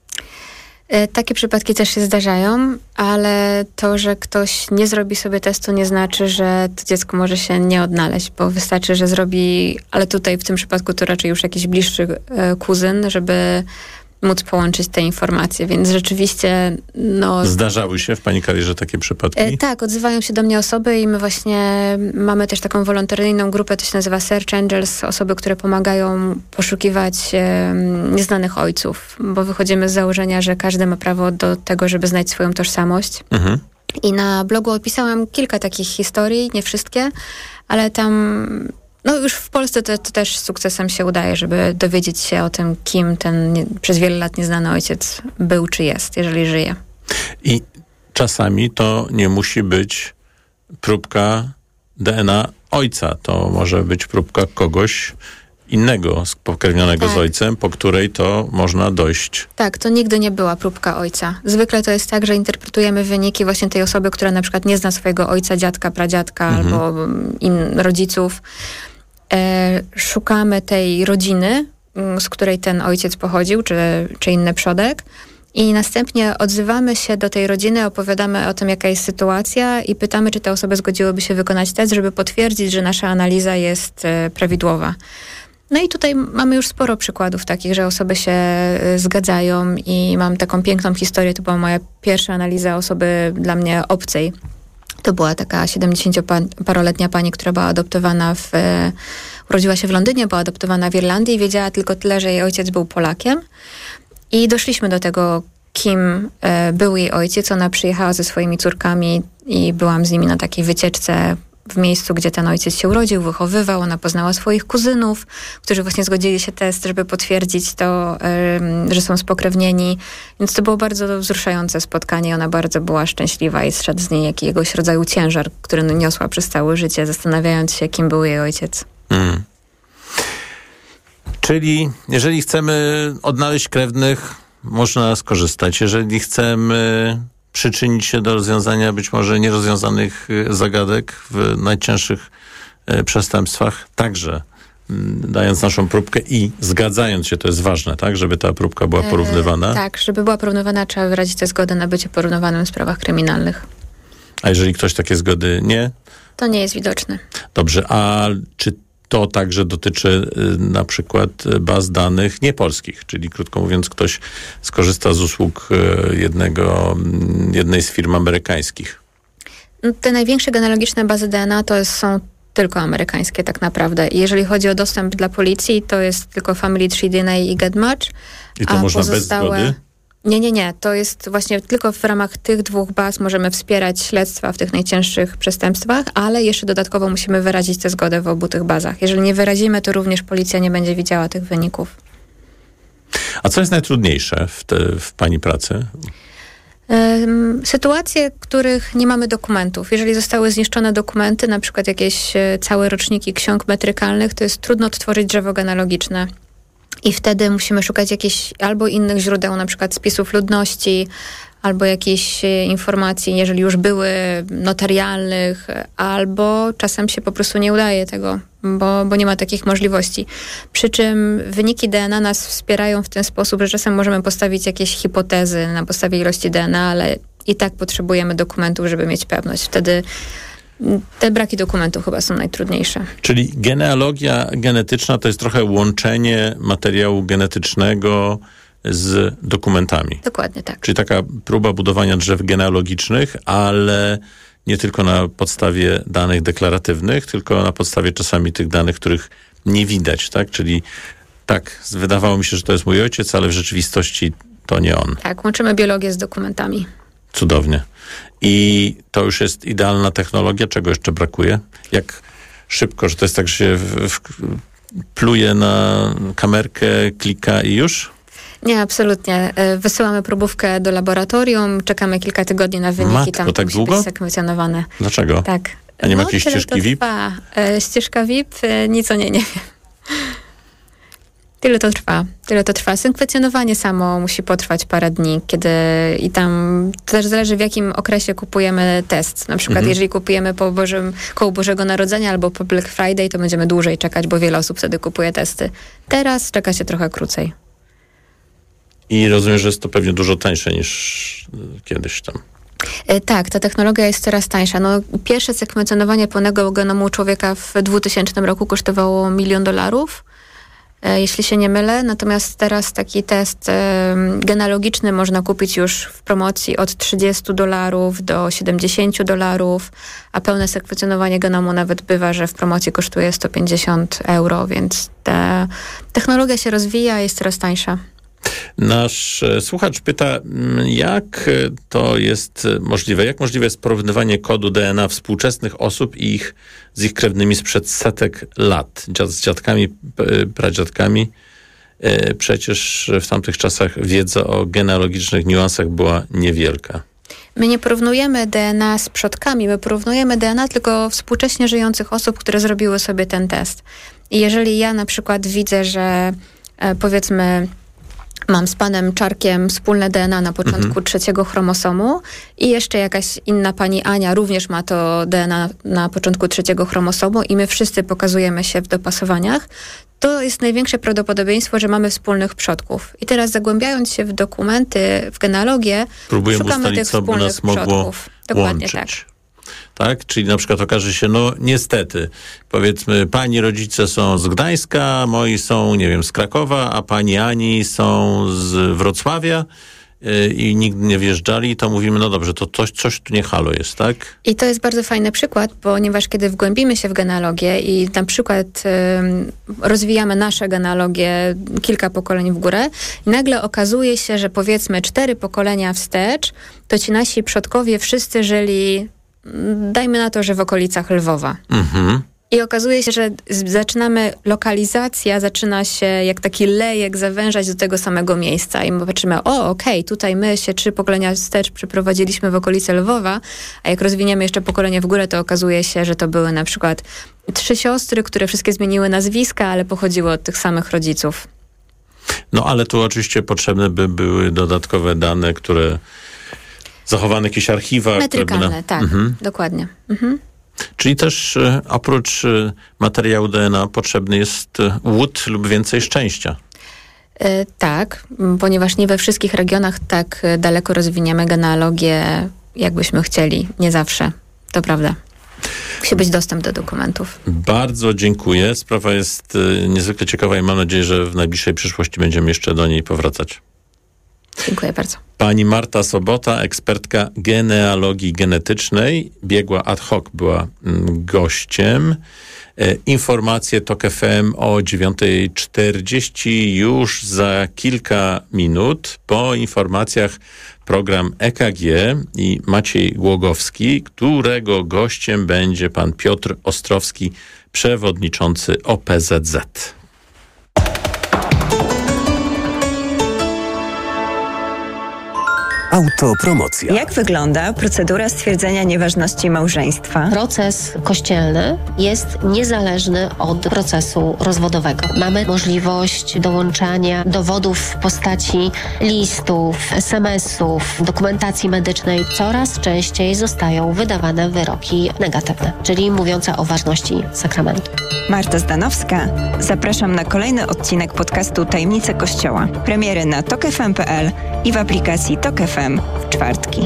S2: Takie przypadki też się zdarzają, ale to, że ktoś nie zrobi sobie testu, nie znaczy, że to dziecko może się nie odnaleźć, bo wystarczy, że zrobi, ale tutaj w tym przypadku to raczej już jakiś bliższy kuzyn, żeby móc połączyć te informacje, więc rzeczywiście no...
S1: Zdarzały się w pani karierze takie przypadki?
S2: E, tak, odzywają się do mnie osoby i my właśnie mamy też taką wolontaryjną grupę, to się nazywa Search Angels, osoby, które pomagają poszukiwać e, nieznanych ojców, bo wychodzimy z założenia, że każdy ma prawo do tego, żeby znać swoją tożsamość. Mhm. I na blogu opisałam kilka takich historii, nie wszystkie, ale tam... No już w Polsce to, to też sukcesem się udaje, żeby dowiedzieć się o tym, kim ten nie, przez wiele lat nieznany ojciec był czy jest, jeżeli żyje.
S1: I czasami to nie musi być próbka D N A ojca. To może być próbka kogoś innego, spokrewnionego tak. z ojcem, po której to można dojść.
S2: Tak, to nigdy nie była próbka ojca. Zwykle to jest tak, że interpretujemy wyniki właśnie tej osoby, która na przykład nie zna swojego ojca, dziadka, pradziadka mhm. albo in, rodziców. E, szukamy tej rodziny, z której ten ojciec pochodził, czy, czy inny przodek i następnie odzywamy się do tej rodziny, opowiadamy o tym, jaka jest sytuacja i pytamy, czy te osoby zgodziłyby się wykonać test, żeby potwierdzić, że nasza analiza jest e, prawidłowa. No i tutaj mamy już sporo przykładów takich, że osoby się zgadzają i mam taką piękną historię, to była moja pierwsza analiza osoby dla mnie obcej. To była taka siedemdziesięcioparoletnia pani, która była adoptowana w... Urodziła się w Londynie, była adoptowana w Irlandii i wiedziała tylko tyle, że jej ojciec był Polakiem. I doszliśmy do tego, kim e, był jej ojciec. Ona przyjechała ze swoimi córkami i byłam z nimi na takiej wycieczce w miejscu, gdzie ten ojciec się urodził, wychowywał. Ona poznała swoich kuzynów, którzy właśnie zgodzili się test, żeby potwierdzić to, y, że są spokrewnieni. Więc to było bardzo wzruszające spotkanie. Ona bardzo była szczęśliwa i zszedł z niej jakiegoś rodzaju ciężar, który niosła przez całe życie, zastanawiając się, kim był jej ojciec. Hmm.
S1: Czyli jeżeli chcemy odnaleźć krewnych, można skorzystać. Jeżeli chcemy przyczynić się do rozwiązania być może nierozwiązanych zagadek w najcięższych przestępstwach, także dając naszą próbkę i zgadzając się, to jest ważne, tak? Żeby ta próbka była porównywana.
S2: E, tak, żeby była porównywana, trzeba wyrazić tę zgodę na bycie porównywanym w sprawach kryminalnych.
S1: A jeżeli ktoś takie zgody nie?
S2: To nie jest widoczne.
S1: Dobrze, a czy to także dotyczy y, na przykład baz danych niepolskich, czyli krótko mówiąc ktoś skorzysta z usług y, jednego, y, jednej z firm amerykańskich?
S2: Te największe genealogiczne bazy D N A to są tylko amerykańskie tak naprawdę. I jeżeli chodzi o dostęp dla policji, to jest tylko Family Tree D N A i GetMatch.
S1: I to można pozostałe... bez zgody?
S2: Nie, nie, nie. To jest właśnie tylko w ramach tych dwóch baz możemy wspierać śledztwa w tych najcięższych przestępstwach, ale jeszcze dodatkowo musimy wyrazić tę zgodę w obu tych bazach. Jeżeli nie wyrazimy, to również policja nie będzie widziała tych wyników.
S1: A co jest najtrudniejsze w, te, w pani pracy?
S2: Sytuacje, których nie mamy dokumentów. Jeżeli zostały zniszczone dokumenty, na przykład jakieś całe roczniki ksiąg metrykalnych, to jest trudno odtworzyć drzewo genealogiczne. I wtedy musimy szukać jakichś albo innych źródeł, na przykład spisów ludności, albo jakichś informacji, jeżeli już były, notarialnych, albo czasem się po prostu nie udaje tego, bo, bo nie ma takich możliwości. Przy czym wyniki D N A nas wspierają w ten sposób, że czasem możemy postawić jakieś hipotezy na podstawie ilości D N A, ale i tak potrzebujemy dokumentów, żeby mieć pewność. Wtedy te braki dokumentów chyba są najtrudniejsze.
S1: Czyli genealogia genetyczna to jest trochę łączenie materiału genetycznego z dokumentami.
S2: Dokładnie tak.
S1: Czyli taka próba budowania drzew genealogicznych, ale nie tylko na podstawie danych deklaratywnych, tylko na podstawie czasami tych danych, których nie widać, tak? Czyli tak, wydawało mi się, że to jest mój ojciec, ale w rzeczywistości to nie on.
S2: Tak, łączymy biologię z dokumentami.
S1: Cudownie. I to już jest idealna technologia. Czego jeszcze brakuje? Jak szybko, że to jest tak, że się w, w, pluje na kamerkę, klika i już?
S2: Nie, absolutnie. Wysyłamy próbówkę do laboratorium, czekamy kilka tygodni na wyniki.
S1: Matko,
S2: tam
S1: tak
S2: musi
S1: długo?
S2: być sekwencjonowane.
S1: Dlaczego?
S2: Tak.
S1: A nie ma
S2: no,
S1: jakiejś ścieżki V I P?
S2: Trwa. Ścieżka V I P? Nic o niej nie wiem. Tyle to trwa. Tyle to trwa. Sekwencjonowanie samo musi potrwać parę dni, kiedy i tam to też zależy, w jakim okresie kupujemy test. Na przykład, mhm. jeżeli kupujemy po Bożym, koło Bożego Narodzenia albo po Black Friday, to będziemy dłużej czekać, bo wiele osób wtedy kupuje testy. Teraz czeka się trochę krócej.
S1: I rozumiem, że jest to pewnie dużo tańsze niż kiedyś tam.
S2: Tak, ta technologia jest coraz tańsza. No, pierwsze sekwencjonowanie pełnego genomu człowieka w dwutysięcznym roku kosztowało milion dolarów, jeśli się nie mylę. Natomiast teraz taki test e, genealogiczny można kupić już w promocji od trzydziestu dolarów do siedemdziesięciu dolarów, a pełne sekwencjonowanie genomu nawet bywa, że w promocji kosztuje sto pięćdziesiąt euro, więc ta technologia się rozwija, jest coraz tańsza.
S1: Nasz słuchacz pyta, jak to jest możliwe? Jak możliwe jest porównywanie kodu D N A współczesnych osób i ich, z ich krewnymi sprzed setek lat? Z dziadkami, pradziadkami. Przecież w tamtych czasach wiedza o genealogicznych niuansach była niewielka.
S2: My nie porównujemy D N A z przodkami, my porównujemy D N A tylko współcześnie żyjących osób, które zrobiły sobie ten test. I jeżeli ja na przykład widzę, że e, powiedzmy mam z panem Czarkiem wspólne D N A na początku mhm. trzeciego chromosomu i jeszcze jakaś inna pani Ania również ma to D N A na początku trzeciego chromosomu i my wszyscy pokazujemy się w dopasowaniach, to jest największe prawdopodobieństwo, że mamy wspólnych przodków. I teraz zagłębiając się w dokumenty, w genealogię,
S1: próbujemy
S2: szukamy
S1: ustalić,
S2: tych
S1: co by
S2: wspólnych
S1: nas mogło
S2: przodków. Dokładnie
S1: łączyć.
S2: tak.
S1: Tak? Czyli na przykład okaże się, no niestety, powiedzmy, pani rodzice są z Gdańska, moi są, nie wiem, z Krakowa, a pani Ani są z Wrocławia yy, i nigdy nie wjeżdżali, to mówimy, no dobrze, to coś, coś tu nie halo jest, tak?
S2: I to jest bardzo fajny przykład, ponieważ kiedy wgłębimy się w genealogię i na przykład yy, rozwijamy nasze genealogie kilka pokoleń w górę i nagle okazuje się, że powiedzmy cztery pokolenia wstecz, to ci nasi przodkowie wszyscy żyli, dajmy na to, że w okolicach Lwowa. Mhm. I okazuje się, że zaczynamy, lokalizacja zaczyna się jak taki lejek zawężać do tego samego miejsca. I my patrzymy, o okej, okay, tutaj my się trzy pokolenia wstecz przyprowadziliśmy w okolice Lwowa, a jak rozwiniemy jeszcze pokolenie w górę, to okazuje się, że to były na przykład trzy siostry, które wszystkie zmieniły nazwiska, ale pochodziły od tych samych rodziców.
S1: No ale tu oczywiście potrzebne by były dodatkowe dane, które zachowane jakieś archiwa.
S2: Metrykalne,
S1: na...
S2: tak, mhm. dokładnie. Mhm.
S1: Czyli też e, oprócz e, materiału D N A potrzebny jest e, łód lub więcej szczęścia.
S2: E, tak, ponieważ nie we wszystkich regionach tak daleko rozwiniemy genealogię, jakbyśmy chcieli. Nie zawsze, to prawda. Musi być dostęp do dokumentów.
S1: Bardzo dziękuję. Sprawa jest e, niezwykle ciekawa i mam nadzieję, że w najbliższej przyszłości będziemy jeszcze do niej powracać.
S2: Dziękuję bardzo.
S1: Pani Marta Sobota, ekspertka genealogii genetycznej, biegła ad hoc, była gościem. Informacje TOK F M o dziewiąta czterdzieści już za kilka minut. Po informacjach program E K G i Maciej Głogowski, którego gościem będzie pan Piotr Ostrowski, przewodniczący O P Z Z.
S13: Autopromocja. Jak wygląda procedura stwierdzenia nieważności małżeństwa?
S14: Proces kościelny jest niezależny od procesu rozwodowego. Mamy możliwość dołączania dowodów w postaci listów, es em esów, dokumentacji medycznej. Coraz częściej zostają wydawane wyroki negatywne, czyli mówiące o ważności sakramentu.
S13: Marta Zdanowska. Zapraszam na kolejny odcinek podcastu Tajemnice Kościoła. Premiery na tok f m kropka p l i w aplikacji Tok F M w czwartki.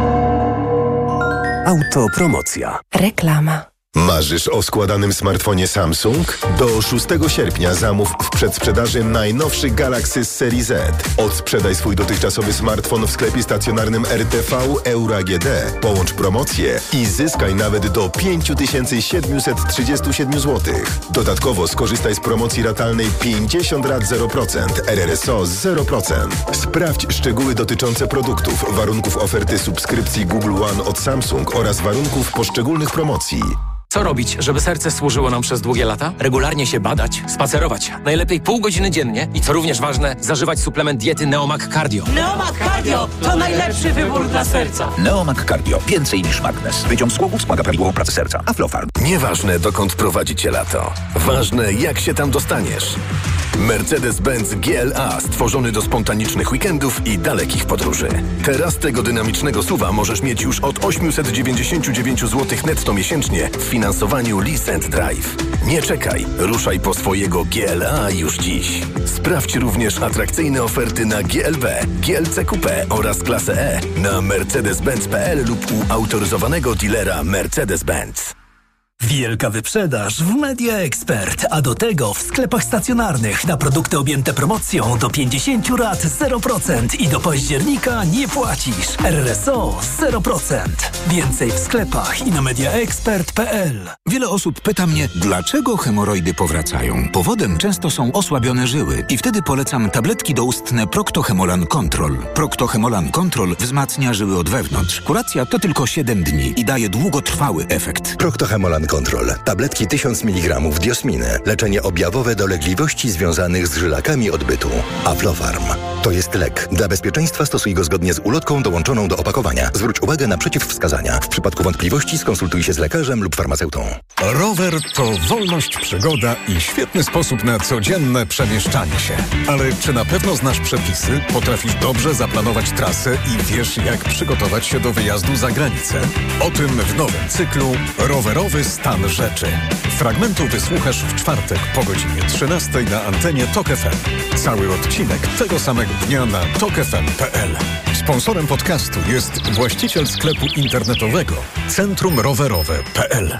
S15: Autopromocja.
S13: Reklama.
S15: Marzysz o składanym smartfonie Samsung? Do szóstego sierpnia zamów w przedsprzedaży najnowszy Galaxy z serii Z. Odsprzedaj swój dotychczasowy smartfon w sklepie stacjonarnym R T V Euro A G D. Połącz promocję i zyskaj nawet do pięć tysięcy siedemset trzydzieści siedem złotych. Dodatkowo skorzystaj z promocji ratalnej pięćdziesiąt lat zero procent, R R S O zero procent. Sprawdź szczegóły dotyczące produktów, warunków oferty subskrypcji Google One od Samsung oraz warunków poszczególnych promocji.
S16: Co robić, żeby serce służyło nam przez długie lata? Regularnie się badać, spacerować, najlepiej pół godziny dziennie i co również ważne, zażywać suplement diety Neomag Cardio.
S17: Neomag Cardio to najlepszy wybór dla serca.
S18: Neomag Cardio. Więcej niż magnes. Wyciąg z głowu wspomaga prawidłową pracę serca. Aflofarm.
S15: Nieważne, dokąd prowadzi cię lato. Ważne, jak się tam dostaniesz. Mercedes-Benz G L A stworzony do spontanicznych weekendów i dalekich podróży. Teraz tego dynamicznego suwa możesz mieć już od osiemset dziewięćdziesiąt dziewięć złotych netto miesięcznie w finansowaniu Lease and Drive. Nie czekaj, ruszaj po swojego G L A już dziś. Sprawdź również atrakcyjne oferty na G L B, G L C Coupe oraz klasę E na mercedes benz kropka p l lub u autoryzowanego dealera Mercedes-Benz.
S9: Wielka wyprzedaż w Media Expert, a do tego w sklepach stacjonarnych na produkty objęte promocją do pięćdziesiąt lat zero procent i do października nie płacisz. R R S O zero procent. Więcej w sklepach i na media expert kropka p l.
S18: Wiele osób pyta mnie, dlaczego hemoroidy powracają. Powodem często są osłabione żyły i wtedy polecam tabletki doustne Procto-Hemolan Control. Procto-Hemolan Control wzmacnia żyły od wewnątrz. Kuracja to tylko siedem dni i daje długotrwały efekt.
S3: Procto-Hemolan Control. Tabletki tysiąc miligramów diosminy. Leczenie objawowe dolegliwości związanych z żylakami odbytu. Aflofarm. To jest lek. Dla bezpieczeństwa stosuj go zgodnie z ulotką dołączoną do opakowania. Zwróć uwagę na przeciwwskazania. W przypadku wątpliwości skonsultuj się z lekarzem lub farmaceutą.
S19: Rower to wolność, przygoda i świetny sposób na codzienne przemieszczanie się. Ale czy na pewno znasz przepisy, potrafisz dobrze zaplanować trasę i wiesz, jak przygotować się do wyjazdu za granicę? O tym w nowym cyklu Rowerowy stan rzeczy. Fragmentu wysłuchasz w czwartek po godzinie trzynastej na antenie Tok F M. Cały odcinek tego samego dnia na tok f m kropka p l. Sponsorem podcastu jest właściciel sklepu internetowego Centrum Rowerowe kropka p l.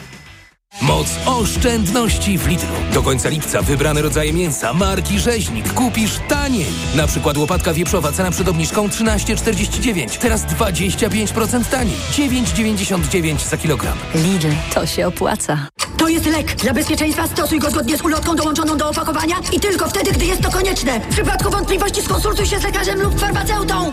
S16: Moc oszczędności w Lidlu. Do końca lipca wybrane rodzaje mięsa marki Rzeźnik kupisz taniej. Na przykład łopatka wieprzowa, cena przed obniżką trzynaście czterdzieści dziewięć. Teraz dwadzieścia pięć procent taniej. dziewięć dziewięćdziesiąt dziewięć za kilogram.
S6: Lidl, to się opłaca.
S17: To jest lek. Dla bezpieczeństwa stosuj go zgodnie z ulotką dołączoną do opakowania i tylko wtedy, gdy jest to konieczne. W przypadku wątpliwości skonsultuj się z lekarzem lub farmaceutą.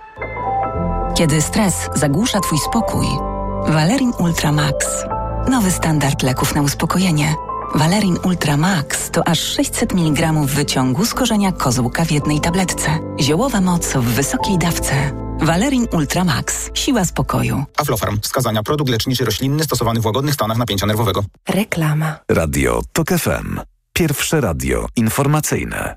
S20: Kiedy stres zagłusza twój spokój, Valerin Ultra Max. Nowy standard leków na uspokojenie. Valerin Ultra Max to aż sześćset miligramów wyciągu z korzenia kozłka w jednej tabletce. Ziołowa moc w wysokiej dawce. Valerin Ultra Max. Siła spokoju.
S21: Aflofarm. Wskazania. Produkt leczniczy roślinny stosowany w łagodnych stanach napięcia nerwowego.
S20: Reklama.
S15: Radio Tok F M. Pierwsze radio informacyjne.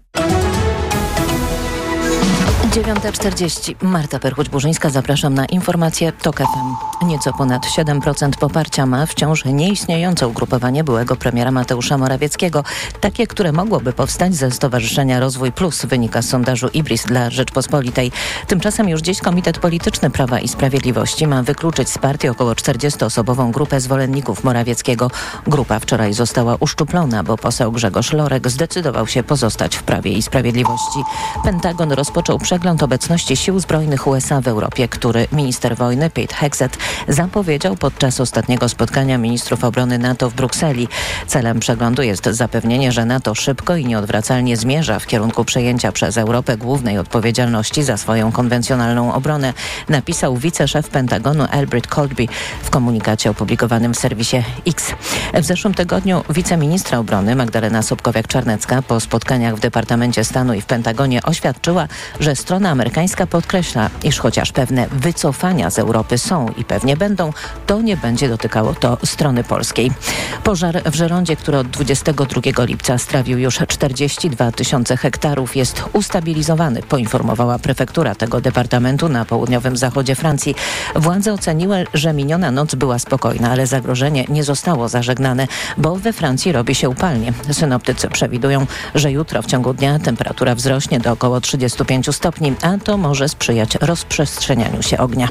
S10: dziewiąta czterdzieści. Marta Perchuć-Burzyńska, zapraszam na informacje Tok F M. Nieco ponad siedem procent poparcia ma wciąż nieistniejące ugrupowanie byłego premiera Mateusza Morawieckiego. Takie, które mogłoby powstać ze Stowarzyszenia Rozwój Plus, wynika z sondażu Ibris dla Rzeczpospolitej. Tymczasem już dziś Komitet Polityczny Prawa i Sprawiedliwości ma wykluczyć z partii około czterdziestoosobową grupę zwolenników Morawieckiego. Grupa wczoraj została uszczuplona, bo poseł Grzegorz Lorek zdecydował się pozostać w Prawie i Sprawiedliwości. Pentagon rozpoczął przegląd przegląd obecności sił zbrojnych U S A w Europie, który minister wojny Pete Hegseth zapowiedział podczas ostatniego spotkania ministrów obrony NATO w Brukseli. Celem przeglądu jest zapewnienie, że NATO szybko i nieodwracalnie zmierza w kierunku przejęcia przez Europę głównej odpowiedzialności za swoją konwencjonalną obronę, napisał wiceszef Pentagonu Elbert Colby w komunikacie opublikowanym w serwisie X. W zeszłym tygodniu wiceministra obrony Magdalena Sobkowiak-Czarnecka po spotkaniach w Departamencie Stanu i w Pentagonie oświadczyła, że strona amerykańska podkreśla, iż chociaż pewne wycofania z Europy są i pewnie będą, to nie będzie dotykało to strony polskiej. Pożar w Żerondzie, który od dwudziestego drugiego lipca strawił już czterdzieści dwa tysiące hektarów, jest ustabilizowany, poinformowała prefektura tego departamentu na południowym zachodzie Francji. Władze oceniły, że miniona noc była spokojna, ale zagrożenie nie zostało zażegnane, bo we Francji robi się upalnie. Synoptycy przewidują, że jutro w ciągu dnia temperatura wzrośnie do około trzydziestu pięciu stopni, a to może sprzyjać rozprzestrzenianiu się ognia.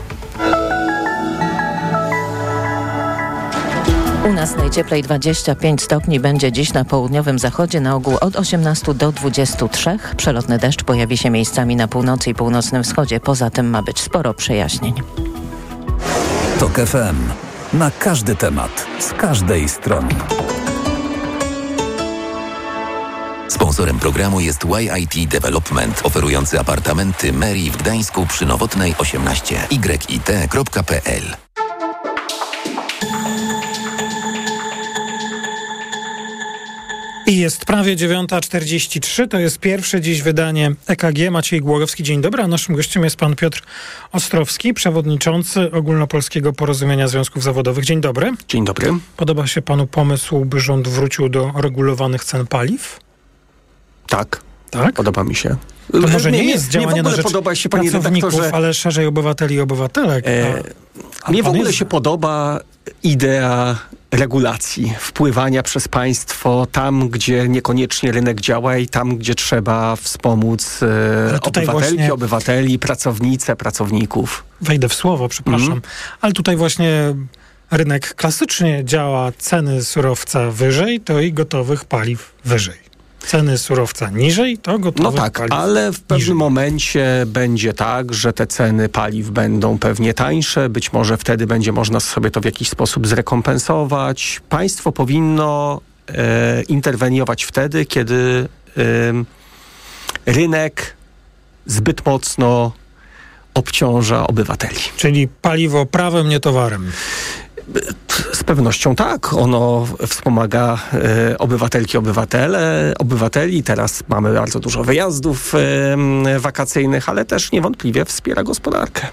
S10: U nas najcieplej dwadzieścia pięć stopni będzie dziś na południowym zachodzie, na ogół od osiemnastu do dwudziestu trzech. Przelotny deszcz pojawi się miejscami na północy i północnym wschodzie. Poza tym ma być sporo przejaśnień.
S9: Tok F M. Na każdy temat, z każdej strony.
S5: Sponsorem programu jest Y I T Development, oferujący apartamenty Meri w Gdańsku przy Nowotnej osiemnaście. y i t kropka p l.
S22: I jest prawie dziewiąta czterdzieści trzy, to jest pierwsze dziś wydanie E K G. Maciej Głogowski, dzień dobry, a naszym gościem jest pan Piotr Ostrowski, przewodniczący Ogólnopolskiego Porozumienia Związków Zawodowych. Dzień dobry.
S23: Dzień dobry.
S22: Podoba się panu pomysł, by rząd wrócił do regulowanych cen paliw?
S23: Tak.
S22: Tak?
S23: Podoba mi się.
S22: To może nie, nie jest
S23: nie,
S22: działanie
S23: nie
S22: na rzecz
S23: podoba się, panie
S22: pracowników,
S23: redaktorze,
S22: ale szerzej obywateli i obywatelek.
S23: E,
S22: a, a
S23: mnie w ogóle
S22: jest...
S23: się podoba idea regulacji, wpływania przez państwo tam, gdzie niekoniecznie rynek działa i tam, gdzie trzeba wspomóc e, obywatelki, właśnie... obywateli, pracownice, pracowników.
S22: Wejdę w słowo, przepraszam. Mm. Ale tutaj właśnie rynek klasycznie działa, ceny surowca wyżej, to i gotowych paliw wyżej. Ceny surowca niżej, to gotowych
S23: No tak,
S22: paliw
S23: ale w pewnym
S22: niżej.
S23: momencie będzie tak, że te ceny paliw będą pewnie tańsze, być może wtedy będzie można sobie to w jakiś sposób zrekompensować. Państwo powinno e, interweniować wtedy, kiedy e, rynek zbyt mocno obciąża obywateli.
S22: Czyli paliwo prawem, nie towarem.
S23: Z pewnością tak. Ono wspomaga e, obywatelki, obywatele, obywateli. Teraz mamy bardzo dużo wyjazdów e, wakacyjnych, ale też niewątpliwie wspiera gospodarkę.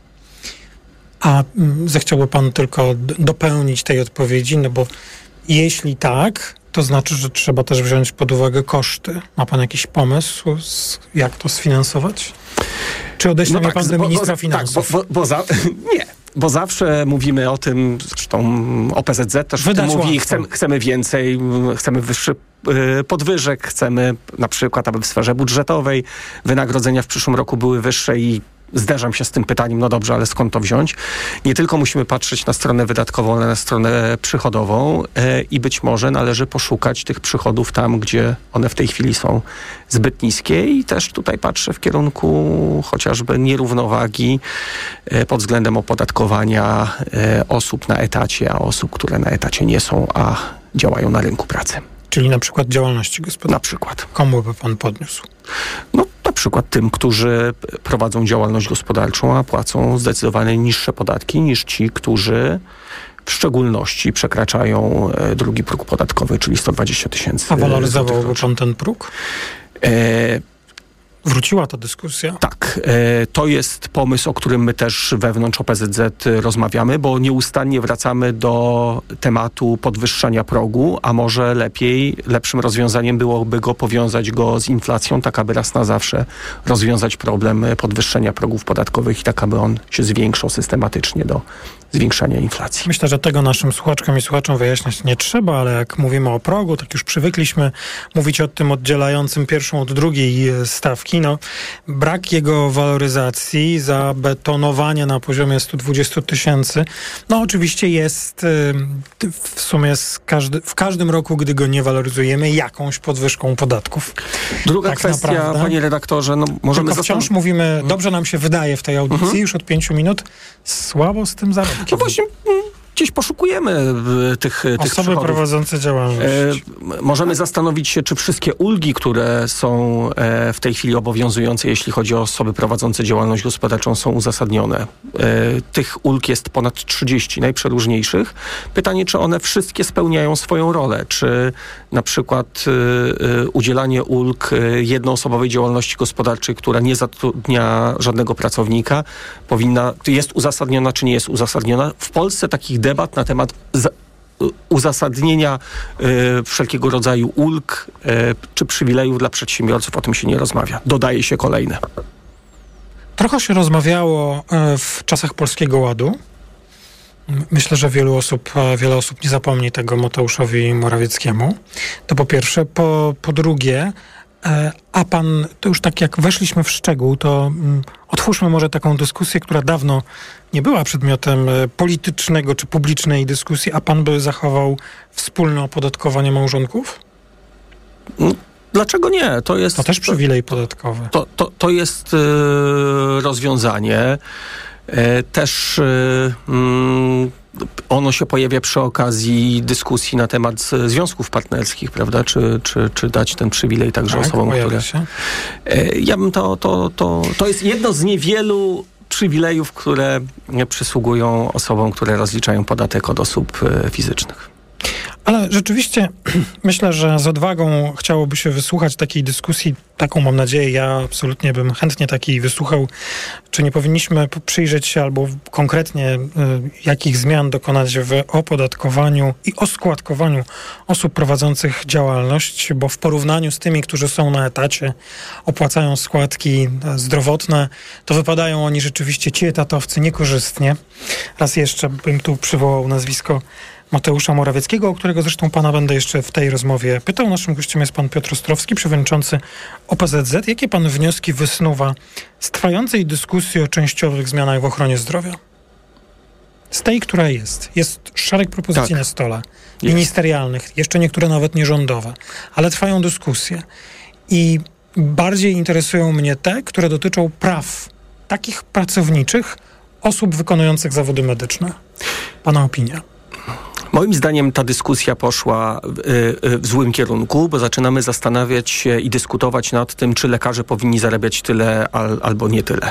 S22: A mm, zechciałby pan tylko d- dopełnić tej odpowiedzi, no bo jeśli tak, to znaczy, że trzeba też wziąć pod uwagę koszty. Ma pan jakiś pomysł, z, jak to sfinansować? Czy odeśle no mnie tak, pan do ministra bo, finansów?
S23: Tak, bo, bo, bo za, nie. Bo zawsze mówimy o tym, zresztą O P Z Z też
S22: Wydać
S23: mówi, chcemy, chcemy więcej, chcemy wyższy y, podwyżek, chcemy na przykład, aby w sferze budżetowej wynagrodzenia w przyszłym roku były wyższe i zderzam się z tym pytaniem, no dobrze, ale skąd to wziąć? Nie tylko musimy patrzeć na stronę wydatkową, ale na stronę przychodową e, i być może należy poszukać tych przychodów tam, gdzie one w tej chwili są zbyt niskie i też tutaj patrzę w kierunku chociażby nierównowagi e, pod względem opodatkowania e, osób na etacie, a osób, które na etacie nie są, a działają na rynku pracy.
S22: Czyli na przykład działalności gospodarczej.
S23: Na przykład.
S22: Komu by pan podniósł?
S23: No na przykład tym, którzy prowadzą działalność gospodarczą, a płacą zdecydowanie niższe podatki niż ci, którzy w szczególności przekraczają drugi próg podatkowy, czyli sto dwadzieścia tysięcy.
S22: A waloryzowałby pan ten próg? E... Wróciła ta dyskusja?
S23: Tak. E, to jest pomysł, o którym my też wewnątrz O P Z Z rozmawiamy, bo nieustannie wracamy do tematu podwyższania progu, a może lepiej, lepszym rozwiązaniem byłoby go powiązać go z inflacją, tak aby raz na zawsze rozwiązać problem podwyższenia progów podatkowych i tak, aby on się zwiększał systematycznie do zwiększania inflacji.
S22: Myślę, że tego naszym słuchaczkom i słuchaczom wyjaśniać nie trzeba, ale jak mówimy o progu, tak już przywykliśmy mówić o tym oddzielającym pierwszą od drugiej stawki. Morawiecki, no, brak jego waloryzacji, zabetonowania na poziomie stu dwudziestu tysięcy, no oczywiście jest y, w sumie z każdy, w każdym roku, gdy go nie waloryzujemy, jakąś podwyżką podatków.
S23: Druga
S22: tak
S23: kwestia,
S22: naprawdę.
S23: panie redaktorze, no możemy...
S22: Tylko wciąż zastan- mówimy, dobrze nam się wydaje w tej audycji, mhm. już od pięciu minut, słabo z tym zarobkiem.
S23: No właśnie... Gdzieś poszukujemy tych, tych
S22: Osoby
S23: przychodów.
S22: prowadzące działalność.
S23: E, możemy zastanowić się, czy wszystkie ulgi, które są e, w tej chwili obowiązujące, jeśli chodzi o osoby prowadzące działalność gospodarczą, są uzasadnione. E, tych ulg jest ponad trzydzieści najprzeróżniejszych. Pytanie, czy one wszystkie spełniają swoją rolę. Czy na przykład e, e, udzielanie ulg jednoosobowej działalności gospodarczej, która nie zatrudnia żadnego pracownika, powinna, jest uzasadniona, czy nie jest uzasadniona. W Polsce takich debat na temat za, uzasadnienia y, wszelkiego rodzaju ulg y, czy przywilejów dla przedsiębiorców, o tym się nie rozmawia. Dodaje się kolejne.
S22: Trochę się rozmawiało y, w czasach Polskiego Ładu. Myślę, że wielu osób, wiele osób nie zapomni tego Mateuszowi Morawieckiemu. To po pierwsze. Po, po drugie, a pan, to już tak jak weszliśmy w szczegół, to um, otwórzmy może taką dyskusję, która dawno nie była przedmiotem e, politycznego czy publicznej dyskusji, a pan by zachował wspólne opodatkowanie małżonków?
S23: No, dlaczego nie? To jest...
S22: To też przywilej podatkowy.
S23: To, to, to jest e, rozwiązanie. E, też e, mm, ono się pojawia przy okazji dyskusji na temat związków partnerskich, prawda? Czy, czy, czy dać ten przywilej także
S22: tak,
S23: osobom, które...
S22: Się.
S23: Ja bym to, to, to... To jest jedno z niewielu przywilejów, które przysługują osobom, które rozliczają podatek od osób fizycznych.
S22: Ale rzeczywiście myślę, że z odwagą chciałoby się wysłuchać takiej dyskusji, taką mam nadzieję, ja absolutnie bym chętnie takiej wysłuchał, czy nie powinniśmy przyjrzeć się albo konkretnie y, jakich zmian dokonać w opodatkowaniu i oskładkowaniu osób prowadzących działalność, bo w porównaniu z tymi, którzy są na etacie, opłacają składki zdrowotne, to wypadają oni rzeczywiście, ci etatowcy, niekorzystnie. Raz jeszcze bym tu przywołał nazwisko Mateusza Morawieckiego, o którego zresztą pana będę jeszcze w tej rozmowie pytał. Naszym gościem jest pan Piotr Ostrowski, przewodniczący O P Z Z. Jakie pan wnioski wysnuwa z trwającej dyskusji o częściowych zmianach w ochronie zdrowia? Z tej, która jest. Jest szereg propozycji tak. na stole. Ministerialnych, jeszcze niektóre nawet nierządowe. Ale trwają dyskusje. I bardziej interesują mnie te, które dotyczą praw takich pracowniczych osób wykonujących zawody medyczne. Pana opinia?
S23: Moim zdaniem ta dyskusja poszła w, w złym kierunku, bo zaczynamy zastanawiać się i dyskutować nad tym, czy lekarze powinni zarabiać tyle al, albo nie tyle.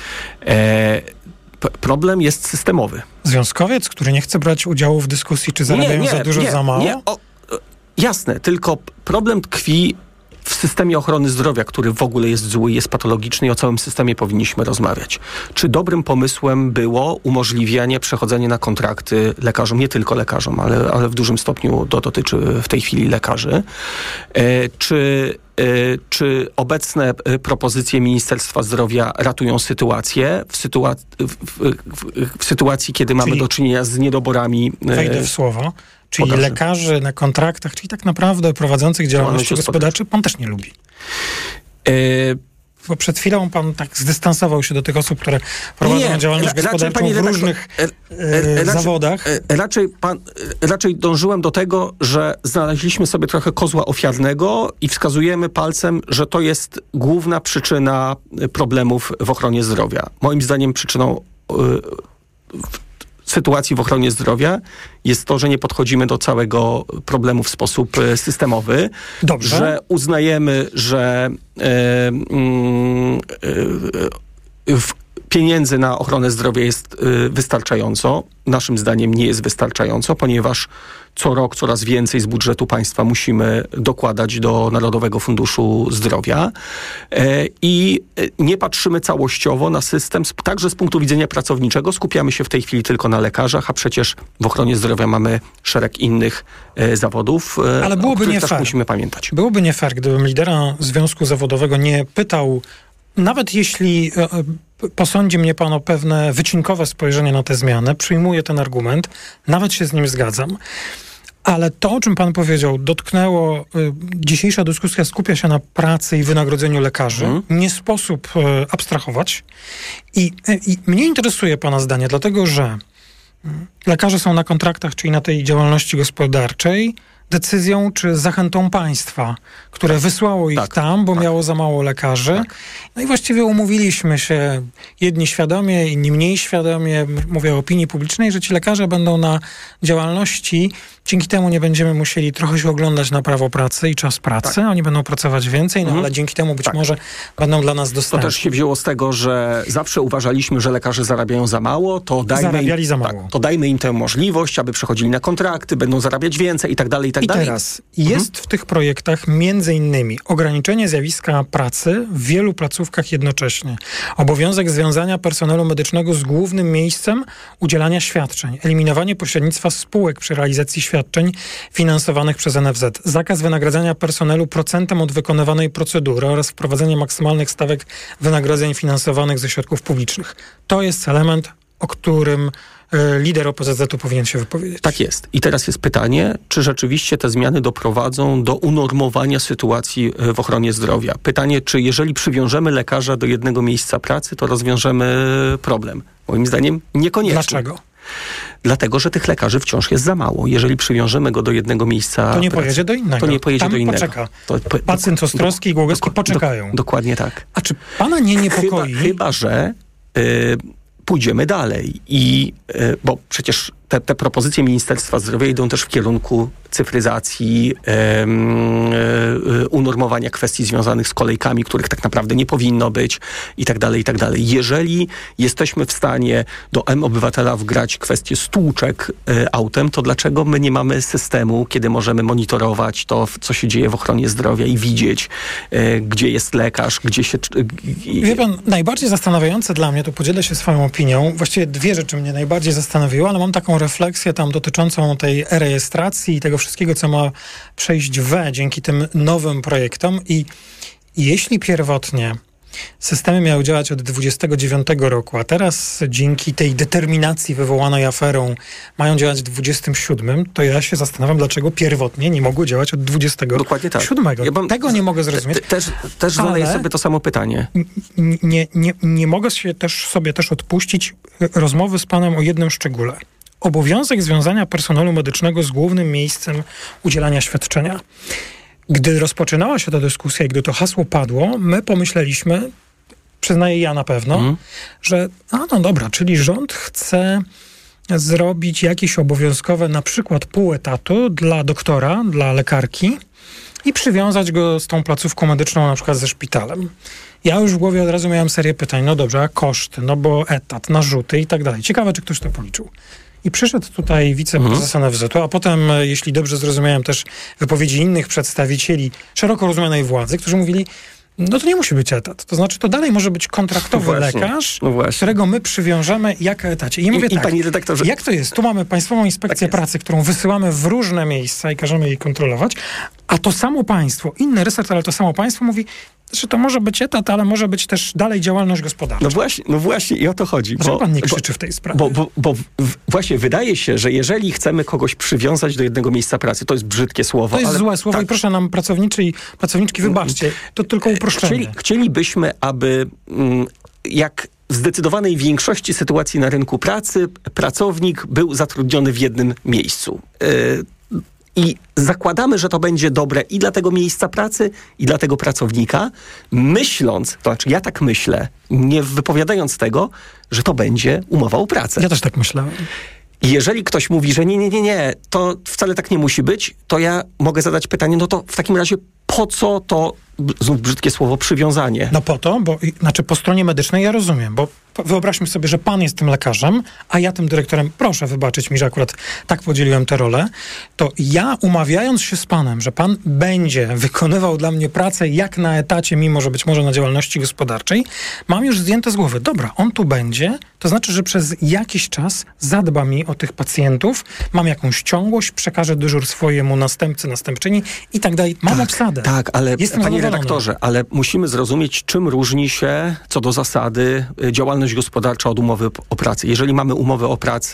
S23: E, p- problem jest systemowy.
S22: Związkowiec, który nie chce brać udziału w dyskusji, czy zarabiają
S23: nie, nie,
S22: za dużo,
S23: nie,
S22: za mało?
S23: Nie, o, jasne, tylko problem tkwi w systemie ochrony zdrowia, który w ogóle jest zły, jest patologiczny i o całym systemie powinniśmy rozmawiać. Czy dobrym pomysłem było umożliwianie przechodzenia na kontrakty lekarzom, nie tylko lekarzom, ale, ale w dużym stopniu to dotyczy w tej chwili lekarzy. E, czy, e, czy obecne propozycje Ministerstwa Zdrowia ratują sytuację w, sytua- w, w, w, w sytuacji, kiedy mamy
S22: Czyli
S23: do czynienia z niedoborami?
S22: Wejdę w słowo. Czyli
S23: Pokażę.
S22: lekarzy na kontraktach, czyli tak naprawdę prowadzących działalność gospodarczą, pan też nie lubi.
S23: Yy,
S22: Bo przed chwilą pan tak zdystansował się do tych osób, które prowadzą
S23: nie,
S22: działalność
S23: ra-
S22: gospodarczą
S23: raczej,
S22: w
S23: redaktor,
S22: różnych
S23: e, e,
S22: e,
S23: raczej,
S22: zawodach.
S23: E, raczej, pan, e, raczej dążyłem do tego, że znaleźliśmy sobie trochę kozła ofiarnego i wskazujemy palcem, że to jest główna przyczyna problemów w ochronie zdrowia. Moim zdaniem przyczyną e, w, sytuacji w ochronie zdrowia jest to, że nie podchodzimy do całego problemu w sposób e, systemowy.
S22: Dobrze.
S23: Że uznajemy, że e, mm, e, w, pieniędzy na ochronę zdrowia jest e, wystarczająco. Naszym zdaniem nie jest wystarczająco, ponieważ co rok coraz więcej z budżetu państwa musimy dokładać do Narodowego Funduszu Zdrowia e, i nie patrzymy całościowo na system, także z punktu widzenia pracowniczego. Skupiamy się w tej chwili tylko na lekarzach, a przecież w ochronie zdrowia mamy szereg innych e, zawodów, e,
S22: Ale byłoby
S23: o których
S22: nie
S23: też
S22: fair.
S23: musimy pamiętać.
S22: Byłoby nie fair, gdybym lidera związku zawodowego nie pytał, nawet jeśli e, posądzi mnie pan o pewne wycinkowe spojrzenie na te zmiany, przyjmuję ten argument, nawet się z nim zgadzam, Ale to, o czym pan powiedział, dotknęło, y, dzisiejsza dyskusja skupia się na pracy i wynagrodzeniu lekarzy. Hmm. Nie sposób y, abstrahować. I, y, I mnie interesuje pana zdanie, dlatego że y, lekarze są na kontraktach, czyli na tej działalności gospodarczej, decyzją czy zachętą państwa, które wysłało ich tak, tam, bo tak. miało za mało lekarzy. Tak. No i właściwie umówiliśmy się, jedni świadomie, inni mniej świadomie, mówię o opinii publicznej, że ci lekarze będą na działalności, dzięki temu nie będziemy musieli trochę się oglądać na prawo pracy i czas pracy. Tak. Oni będą pracować więcej, no mhm. ale dzięki temu być tak. może będą dla nas dostępni.
S23: To też się wzięło z tego, że zawsze uważaliśmy, że lekarze zarabiają za mało, to dajmy,
S22: Zarabiali
S23: im,
S22: za mało.
S23: Tak, to dajmy im tę możliwość, aby przechodzili na kontrakty, będą zarabiać więcej i tak dalej, i tak
S22: I
S23: dalej.
S22: teraz mhm. jest w tych projektach między innymi ograniczenie zjawiska pracy w wielu placówkach jednocześnie, obowiązek związania personelu medycznego z głównym miejscem udzielania świadczeń, eliminowanie pośrednictwa spółek przy realizacji świadczeń finansowanych przez N F Z, zakaz wynagradzania personelu procentem od wykonywanej procedury oraz wprowadzenie maksymalnych stawek wynagrodzeń finansowanych ze środków publicznych. To jest element, o którym lider O P Z Z-u powinien się wypowiedzieć.
S23: Tak jest. I teraz jest pytanie, czy rzeczywiście te zmiany doprowadzą do unormowania sytuacji w ochronie zdrowia. Pytanie, czy jeżeli przywiążemy lekarza do jednego miejsca pracy, to rozwiążemy problem. Moim zdaniem niekoniecznie.
S22: Dlaczego?
S23: Dlatego, że tych lekarzy wciąż jest za mało. Jeżeli przywiążemy go do jednego miejsca
S22: To nie
S23: pracy,
S22: pojedzie do innego.
S23: To nie pojedzie
S22: Tam
S23: do innego.
S22: poczeka.
S23: To, po,
S22: Pacjent Ostrowski i Głogowski do, poczekają.
S23: Do, dokładnie tak.
S22: A czy pana nie niepokoi?
S23: Chyba, chyba że y, pójdziemy dalej. I, y, bo przecież te, te propozycje Ministerstwa Zdrowia idą też w kierunku cyfryzacji, e, e, unormowania kwestii związanych z kolejkami, których tak naprawdę nie powinno być i tak dalej, i tak dalej. Jeżeli jesteśmy w stanie do M-Obywatela wgrać kwestię stłuczek e, autem, to dlaczego my nie mamy systemu, kiedy możemy monitorować to, co się dzieje w ochronie zdrowia i widzieć, e, gdzie jest lekarz, gdzie się... E,
S22: Wie pan, najbardziej zastanawiające dla mnie, to podzielę się swoją opinią, właściwie dwie rzeczy mnie najbardziej zastanowiły, ale mam taką refleksję tam dotyczącą tej e-rejestracji i tego wszystkiego, co ma przejść w E dzięki tym nowym projektom. I jeśli pierwotnie systemy miały działać od dwudziestego dziewiątego roku, a teraz dzięki tej determinacji wywołanej aferą mają działać w dwudziestym siódmym, to ja się zastanawiam, dlaczego pierwotnie nie mogły działać od dwudziestego siódmego.
S23: Ja
S22: Tego nie mogę zrozumieć.
S23: Te, też też zadaję sobie to samo pytanie.
S22: Nie, nie, nie mogę się też sobie też odpuścić rozmowy z panem o jednym szczególe. Obowiązek związania personelu medycznego z głównym miejscem udzielania świadczenia. Gdy rozpoczynała się ta dyskusja i gdy to hasło padło, my pomyśleliśmy, przyznaję ja na pewno, mm. że a no dobra, czyli rząd chce zrobić jakieś obowiązkowe na przykład pół etatu dla doktora, dla lekarki i przywiązać go z tą placówką medyczną na przykład ze szpitalem. Ja już w głowie od razu miałem serię pytań, no dobrze, a koszty, no bo etat, narzuty i tak dalej. Ciekawe, czy ktoś to policzył. I przyszedł tutaj wiceprezes N F Z-u, a potem, jeśli dobrze zrozumiałem, też wypowiedzi innych przedstawicieli szeroko rozumianej władzy, którzy mówili, no to nie musi być etat. To znaczy, to dalej może być kontraktowy
S23: no
S22: lekarz,
S23: no
S22: którego my przywiążemy jak etacie. I ja mówię
S23: I,
S22: tak,
S23: i pani redaktorze...
S22: jak to jest? Tu mamy Państwową Inspekcję tak Pracy, którą wysyłamy w różne miejsca i każemy jej kontrolować, a to samo państwo, inny resort, ale to samo państwo mówi, że to może być etat, ale może być też dalej działalność gospodarcza.
S23: No właśnie, no właśnie i o to chodzi.
S22: Dlaczego
S23: bo,
S22: pan nie krzyczy
S23: bo,
S22: w tej sprawie?
S23: Bo, bo, bo w, właśnie wydaje się, że jeżeli chcemy kogoś przywiązać do jednego miejsca pracy, to jest brzydkie słowo.
S22: To jest
S23: ale,
S22: złe słowo
S23: tak.
S22: i proszę nam pracowniczy i pracowniczki, wybaczcie, to tylko uproszczenie.
S23: Chcieli, chcielibyśmy, aby mm, jak w zdecydowanej większości sytuacji na rynku pracy pracownik był zatrudniony w jednym miejscu. Yy, I zakładamy, że to będzie dobre i dla tego miejsca pracy, i dla tego pracownika, myśląc, to znaczy ja tak myślę, nie wypowiadając tego, że to będzie umowa o pracę.
S22: Ja też tak myślałem.
S23: Jeżeli ktoś mówi, że nie, nie, nie, nie, to wcale tak nie musi być, to ja mogę zadać pytanie, no to w takim razie po co to, znów brzydkie słowo, przywiązanie?
S22: No po to, bo znaczy po stronie medycznej ja rozumiem, bo wyobraźmy sobie, że pan jest tym lekarzem, a ja tym dyrektorem, proszę wybaczyć mi, że akurat tak podzieliłem tę rolę, to ja umawiając się z panem, że pan będzie wykonywał dla mnie pracę jak na etacie, mimo że być może na działalności gospodarczej, mam już zdjęte z głowy. Dobra, on tu będzie, to znaczy, że przez jakiś czas zadba mi o tych pacjentów, mam jakąś ciągłość, przekażę dyżur swojemu następcy, następczyni i tak dalej. Mam
S23: tak,
S22: obsadę.
S23: Tak, ale
S22: Jestem
S23: panie
S22: zadowolony.
S23: redaktorze, ale musimy zrozumieć, czym różni się co do zasady działalność gospodarcza od umowy o pracę. Jeżeli mamy umowę o pracę,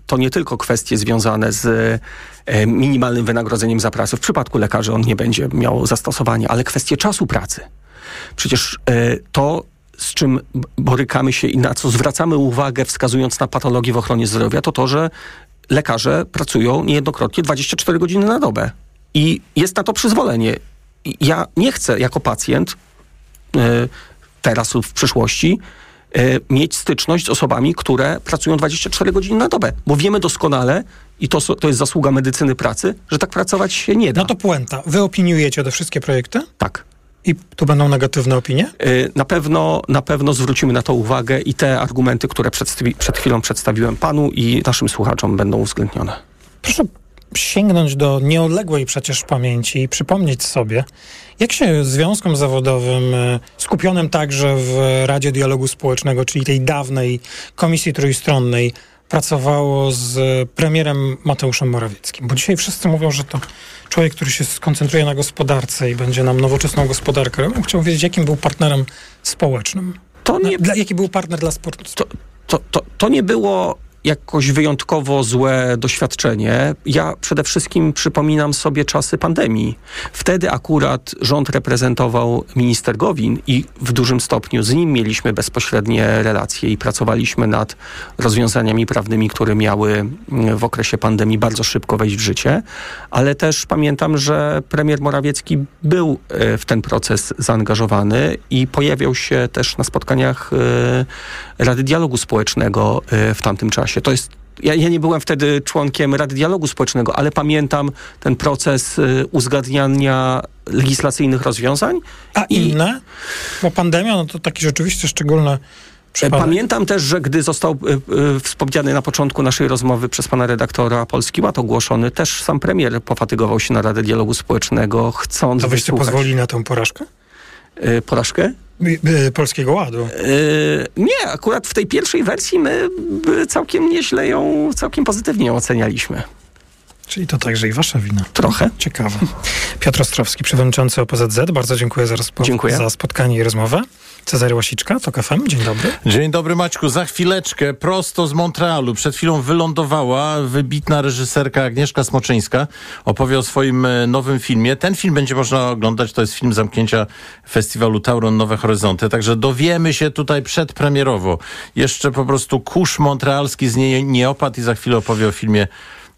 S23: to nie tylko kwestie związane z e, minimalnym wynagrodzeniem za pracę. W przypadku lekarzy on nie będzie miał zastosowania, ale kwestie czasu pracy. Przecież e, to, z czym borykamy się i na co zwracamy uwagę, wskazując na patologię w ochronie zdrowia, to to, że lekarze pracują niejednokrotnie dwadzieścia cztery godziny na dobę. I jest na to przyzwolenie. Ja nie chcę jako pacjent y, teraz lub w przyszłości y, mieć styczność z osobami, które pracują dwadzieścia cztery godziny na dobę. Bo wiemy doskonale, i to, to jest zasługa medycyny pracy, że tak pracować się nie da.
S22: No to puenta. Wy opiniujecie te wszystkie projekty?
S23: Tak.
S22: I tu będą negatywne opinie?
S23: Y, na pewno, na pewno zwrócimy na to uwagę i te argumenty, które przedstawi, przed chwilą przedstawiłem panu i naszym słuchaczom, będą uwzględnione.
S22: Proszę sięgnąć do nieodległej przecież pamięci i przypomnieć sobie, jak się związkom zawodowym, skupionym także w Radzie Dialogu Społecznego, czyli tej dawnej Komisji Trójstronnej, pracowało z premierem Mateuszem Morawieckim. Bo dzisiaj wszyscy mówią, że to człowiek, który się skoncentruje na gospodarce i będzie nam nowoczesną gospodarkę. Ja bym chciał wiedzieć, jakim był partnerem społecznym.
S23: To nie...
S22: Dla, jaki był partner dla sportu?
S23: To, to, to, to nie było jakoś wyjątkowo złe doświadczenie. Ja przede wszystkim przypominam sobie czasy pandemii. Wtedy akurat rząd reprezentował minister Gowin i w dużym stopniu z nim mieliśmy bezpośrednie relacje i pracowaliśmy nad rozwiązaniami prawnymi, które miały w okresie pandemii bardzo szybko wejść w życie. Ale też pamiętam, że premier Morawiecki był w ten proces zaangażowany i pojawiał się też na spotkaniach Rady Dialogu Społecznego w tamtym czasie. To jest, ja, ja nie byłem wtedy członkiem Rady Dialogu Społecznego, ale pamiętam ten proces y, uzgadniania legislacyjnych rozwiązań.
S22: A i, inne? Bo pandemia, no to taki rzeczywiście szczególny przypadek.
S23: Pamiętam też, że gdy został y, y, wspomniany na początku naszej rozmowy przez pana redaktora Polski Ład ogłoszony, też sam premier pofatygował się na Radę Dialogu Społecznego, chcąc
S22: To byście
S23: wysłuchać.
S22: pozwolili na tę porażkę?
S23: Y, porażkę?
S22: Polskiego Ładu.
S23: Yy, nie, akurat w tej pierwszej wersji my całkiem nieźle ją, całkiem pozytywnie ją ocenialiśmy.
S22: Czyli to także i wasza wina.
S23: Trochę.
S22: Ciekawe. Piotr Ostrowski, przewodniczący O P Z Z. Bardzo dziękuję za, rozpo-
S23: dziękuję.
S22: za spotkanie i rozmowę. Cezary Łasiczka, TOK F M. Dzień dobry.
S1: Dzień dobry, Maćku. Za chwileczkę prosto z Montrealu. Przed chwilą wylądowała wybitna reżyserka Agnieszka Smoczyńska. Opowie o swoim nowym filmie. Ten film będzie można oglądać. To jest film zamknięcia festiwalu Tauron Nowe Horyzonty. Także dowiemy się tutaj przedpremierowo. Jeszcze po prostu kurz montrealski z niej nie opadł i za chwilę opowie o filmie.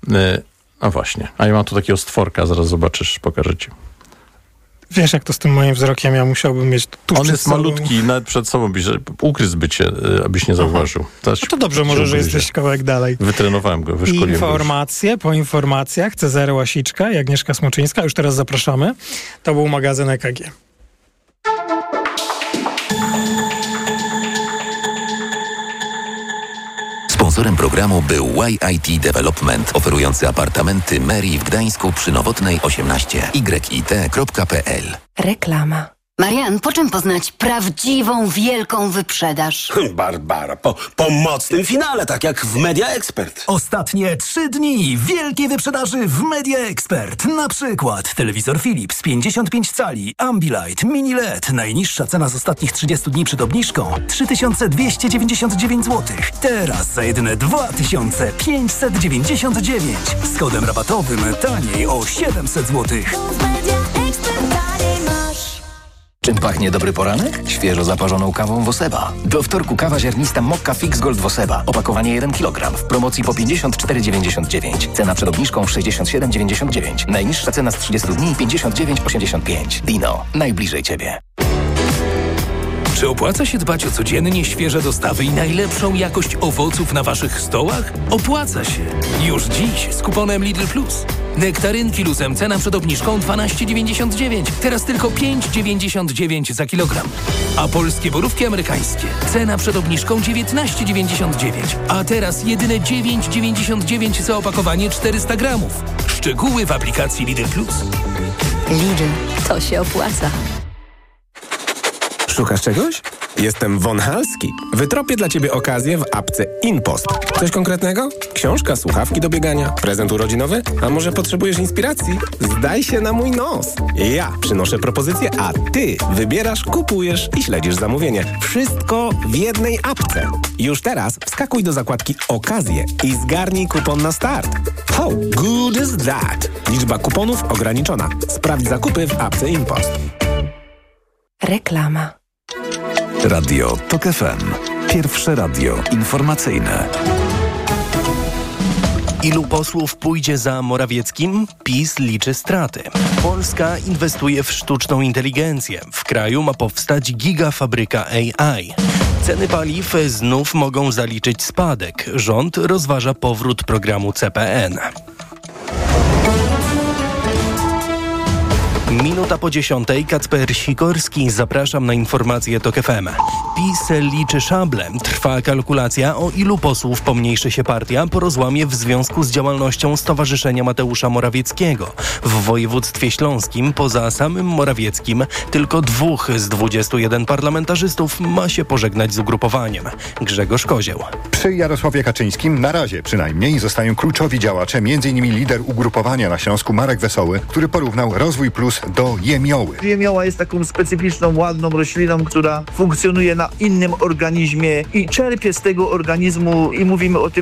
S1: A właśnie. A ja mam tu takiego stworka. Zaraz zobaczysz, pokażę ci.
S22: Wiesz, jak to z tym moim wzrokiem, ja musiałbym mieć tuż
S1: On
S22: przed
S1: jest
S22: sobą.
S1: malutki, nawet przed sobą, byś, ugryzłby cię, abyś nie zauważył.
S22: No to dobrze, może, że jesteś kawałek dalej.
S1: Wytrenowałem go, wyszkoliłem
S22: Informacje
S1: go
S22: po informacjach. Cezary Łasiczka i Agnieszka Smoczyńska. Już teraz zapraszamy. To był magazyn E K G.
S5: Sponsorem programu był Y I T Development, oferujący apartamenty Mary w Gdańsku przy Nowotnej osiemnaście. y i t kropka p l.
S6: Reklama. Marian, po czym poznać prawdziwą, wielką wyprzedaż?
S7: Barbara, po, po mocnym finale, tak jak w Media Expert.
S9: Ostatnie trzy dni wielkiej wyprzedaży w Media Expert. Na przykład telewizor Philips pięćdziesiąt pięć cali, Ambilight, Mini L E D. Najniższa cena z ostatnich trzydziestu dni przed obniżką trzy tysiące dwieście dziewięćdziesiąt dziewięć złotych. Teraz za jedyne dwa tysiące pięćset dziewięćdziesiąt dziewięć. Z kodem rabatowym taniej o siedemset złotych.
S8: Czym pachnie dobry poranek? Świeżo zaparzoną kawą Woseba. Do wtorku kawa ziarnista Mokka Fix Gold Woseba. Opakowanie jeden kilogram. W promocji po pięćdziesiąt cztery dziewięćdziesiąt dziewięć. Cena przed obniżką sześćdziesiąt siedem dziewięćdziesiąt dziewięć. Najniższa cena z trzydziestu dni pięćdziesiąt dziewięć osiemdziesiąt pięć. Dino. Najbliżej Ciebie.
S16: Czy opłaca się dbać o codziennie świeże dostawy i najlepszą jakość owoców na Waszych stołach? Opłaca się. Już dziś z kuponem Lidl Plus. Nektarynki luzem cena przed obniżką dwanaście dziewięćdziesiąt dziewięć. Teraz tylko pięć dziewięćdziesiąt dziewięć za kilogram. A polskie borówki amerykańskie. Cena przed obniżką dziewiętnaście dziewięćdziesiąt dziewięć. A teraz jedyne dziewięć dziewięćdziesiąt dziewięć za opakowanie czterysta gramów. Szczegóły w aplikacji Lidl Plus.
S6: Lidl, to się opłaca.
S12: Szukasz czegoś?
S4: Jestem Von Halski. Wytropię dla Ciebie okazję w apce InPost. Coś konkretnego? Książka, słuchawki do biegania, prezent urodzinowy? A może potrzebujesz inspiracji? Zdaj się na mój nos. Ja przynoszę propozycję, a Ty wybierasz, kupujesz i śledzisz zamówienie. Wszystko w jednej apce. Już teraz wskakuj do zakładki Okazje i zgarnij kupon na start. How good is that? Liczba kuponów ograniczona. Sprawdź zakupy w apce InPost.
S11: Reklama.
S12: Radio TOK F M. Pierwsze radio informacyjne.
S24: Ilu posłów pójdzie za Morawieckim? PiS liczy straty. Polska inwestuje w sztuczną inteligencję. W kraju ma powstać gigafabryka A I. Ceny paliw znów mogą zaliczyć spadek. Rząd rozważa powrót programu C P N. Minuta po dziesiątej, Kacper Sikorski. Zapraszam na informacje TOK F M. PiS liczy szable. Trwa kalkulacja, o ilu posłów pomniejszy się partia po rozłamie w związku z działalnością Stowarzyszenia Mateusza Morawieckiego. W województwie śląskim, poza samym Morawieckim, tylko dwóch z dwudziestu jeden parlamentarzystów ma się pożegnać z ugrupowaniem. Grzegorz Kozieł.
S25: Przy Jarosławie Kaczyńskim na razie przynajmniej zostają kluczowi działacze, między innymi lider ugrupowania na Śląsku Marek Wesoły, który porównał Rozwój Plus do jemioły.
S26: Jemioła jest taką specyficzną, ładną rośliną, która funkcjonuje na innym organizmie i czerpie z tego organizmu i mówimy o tym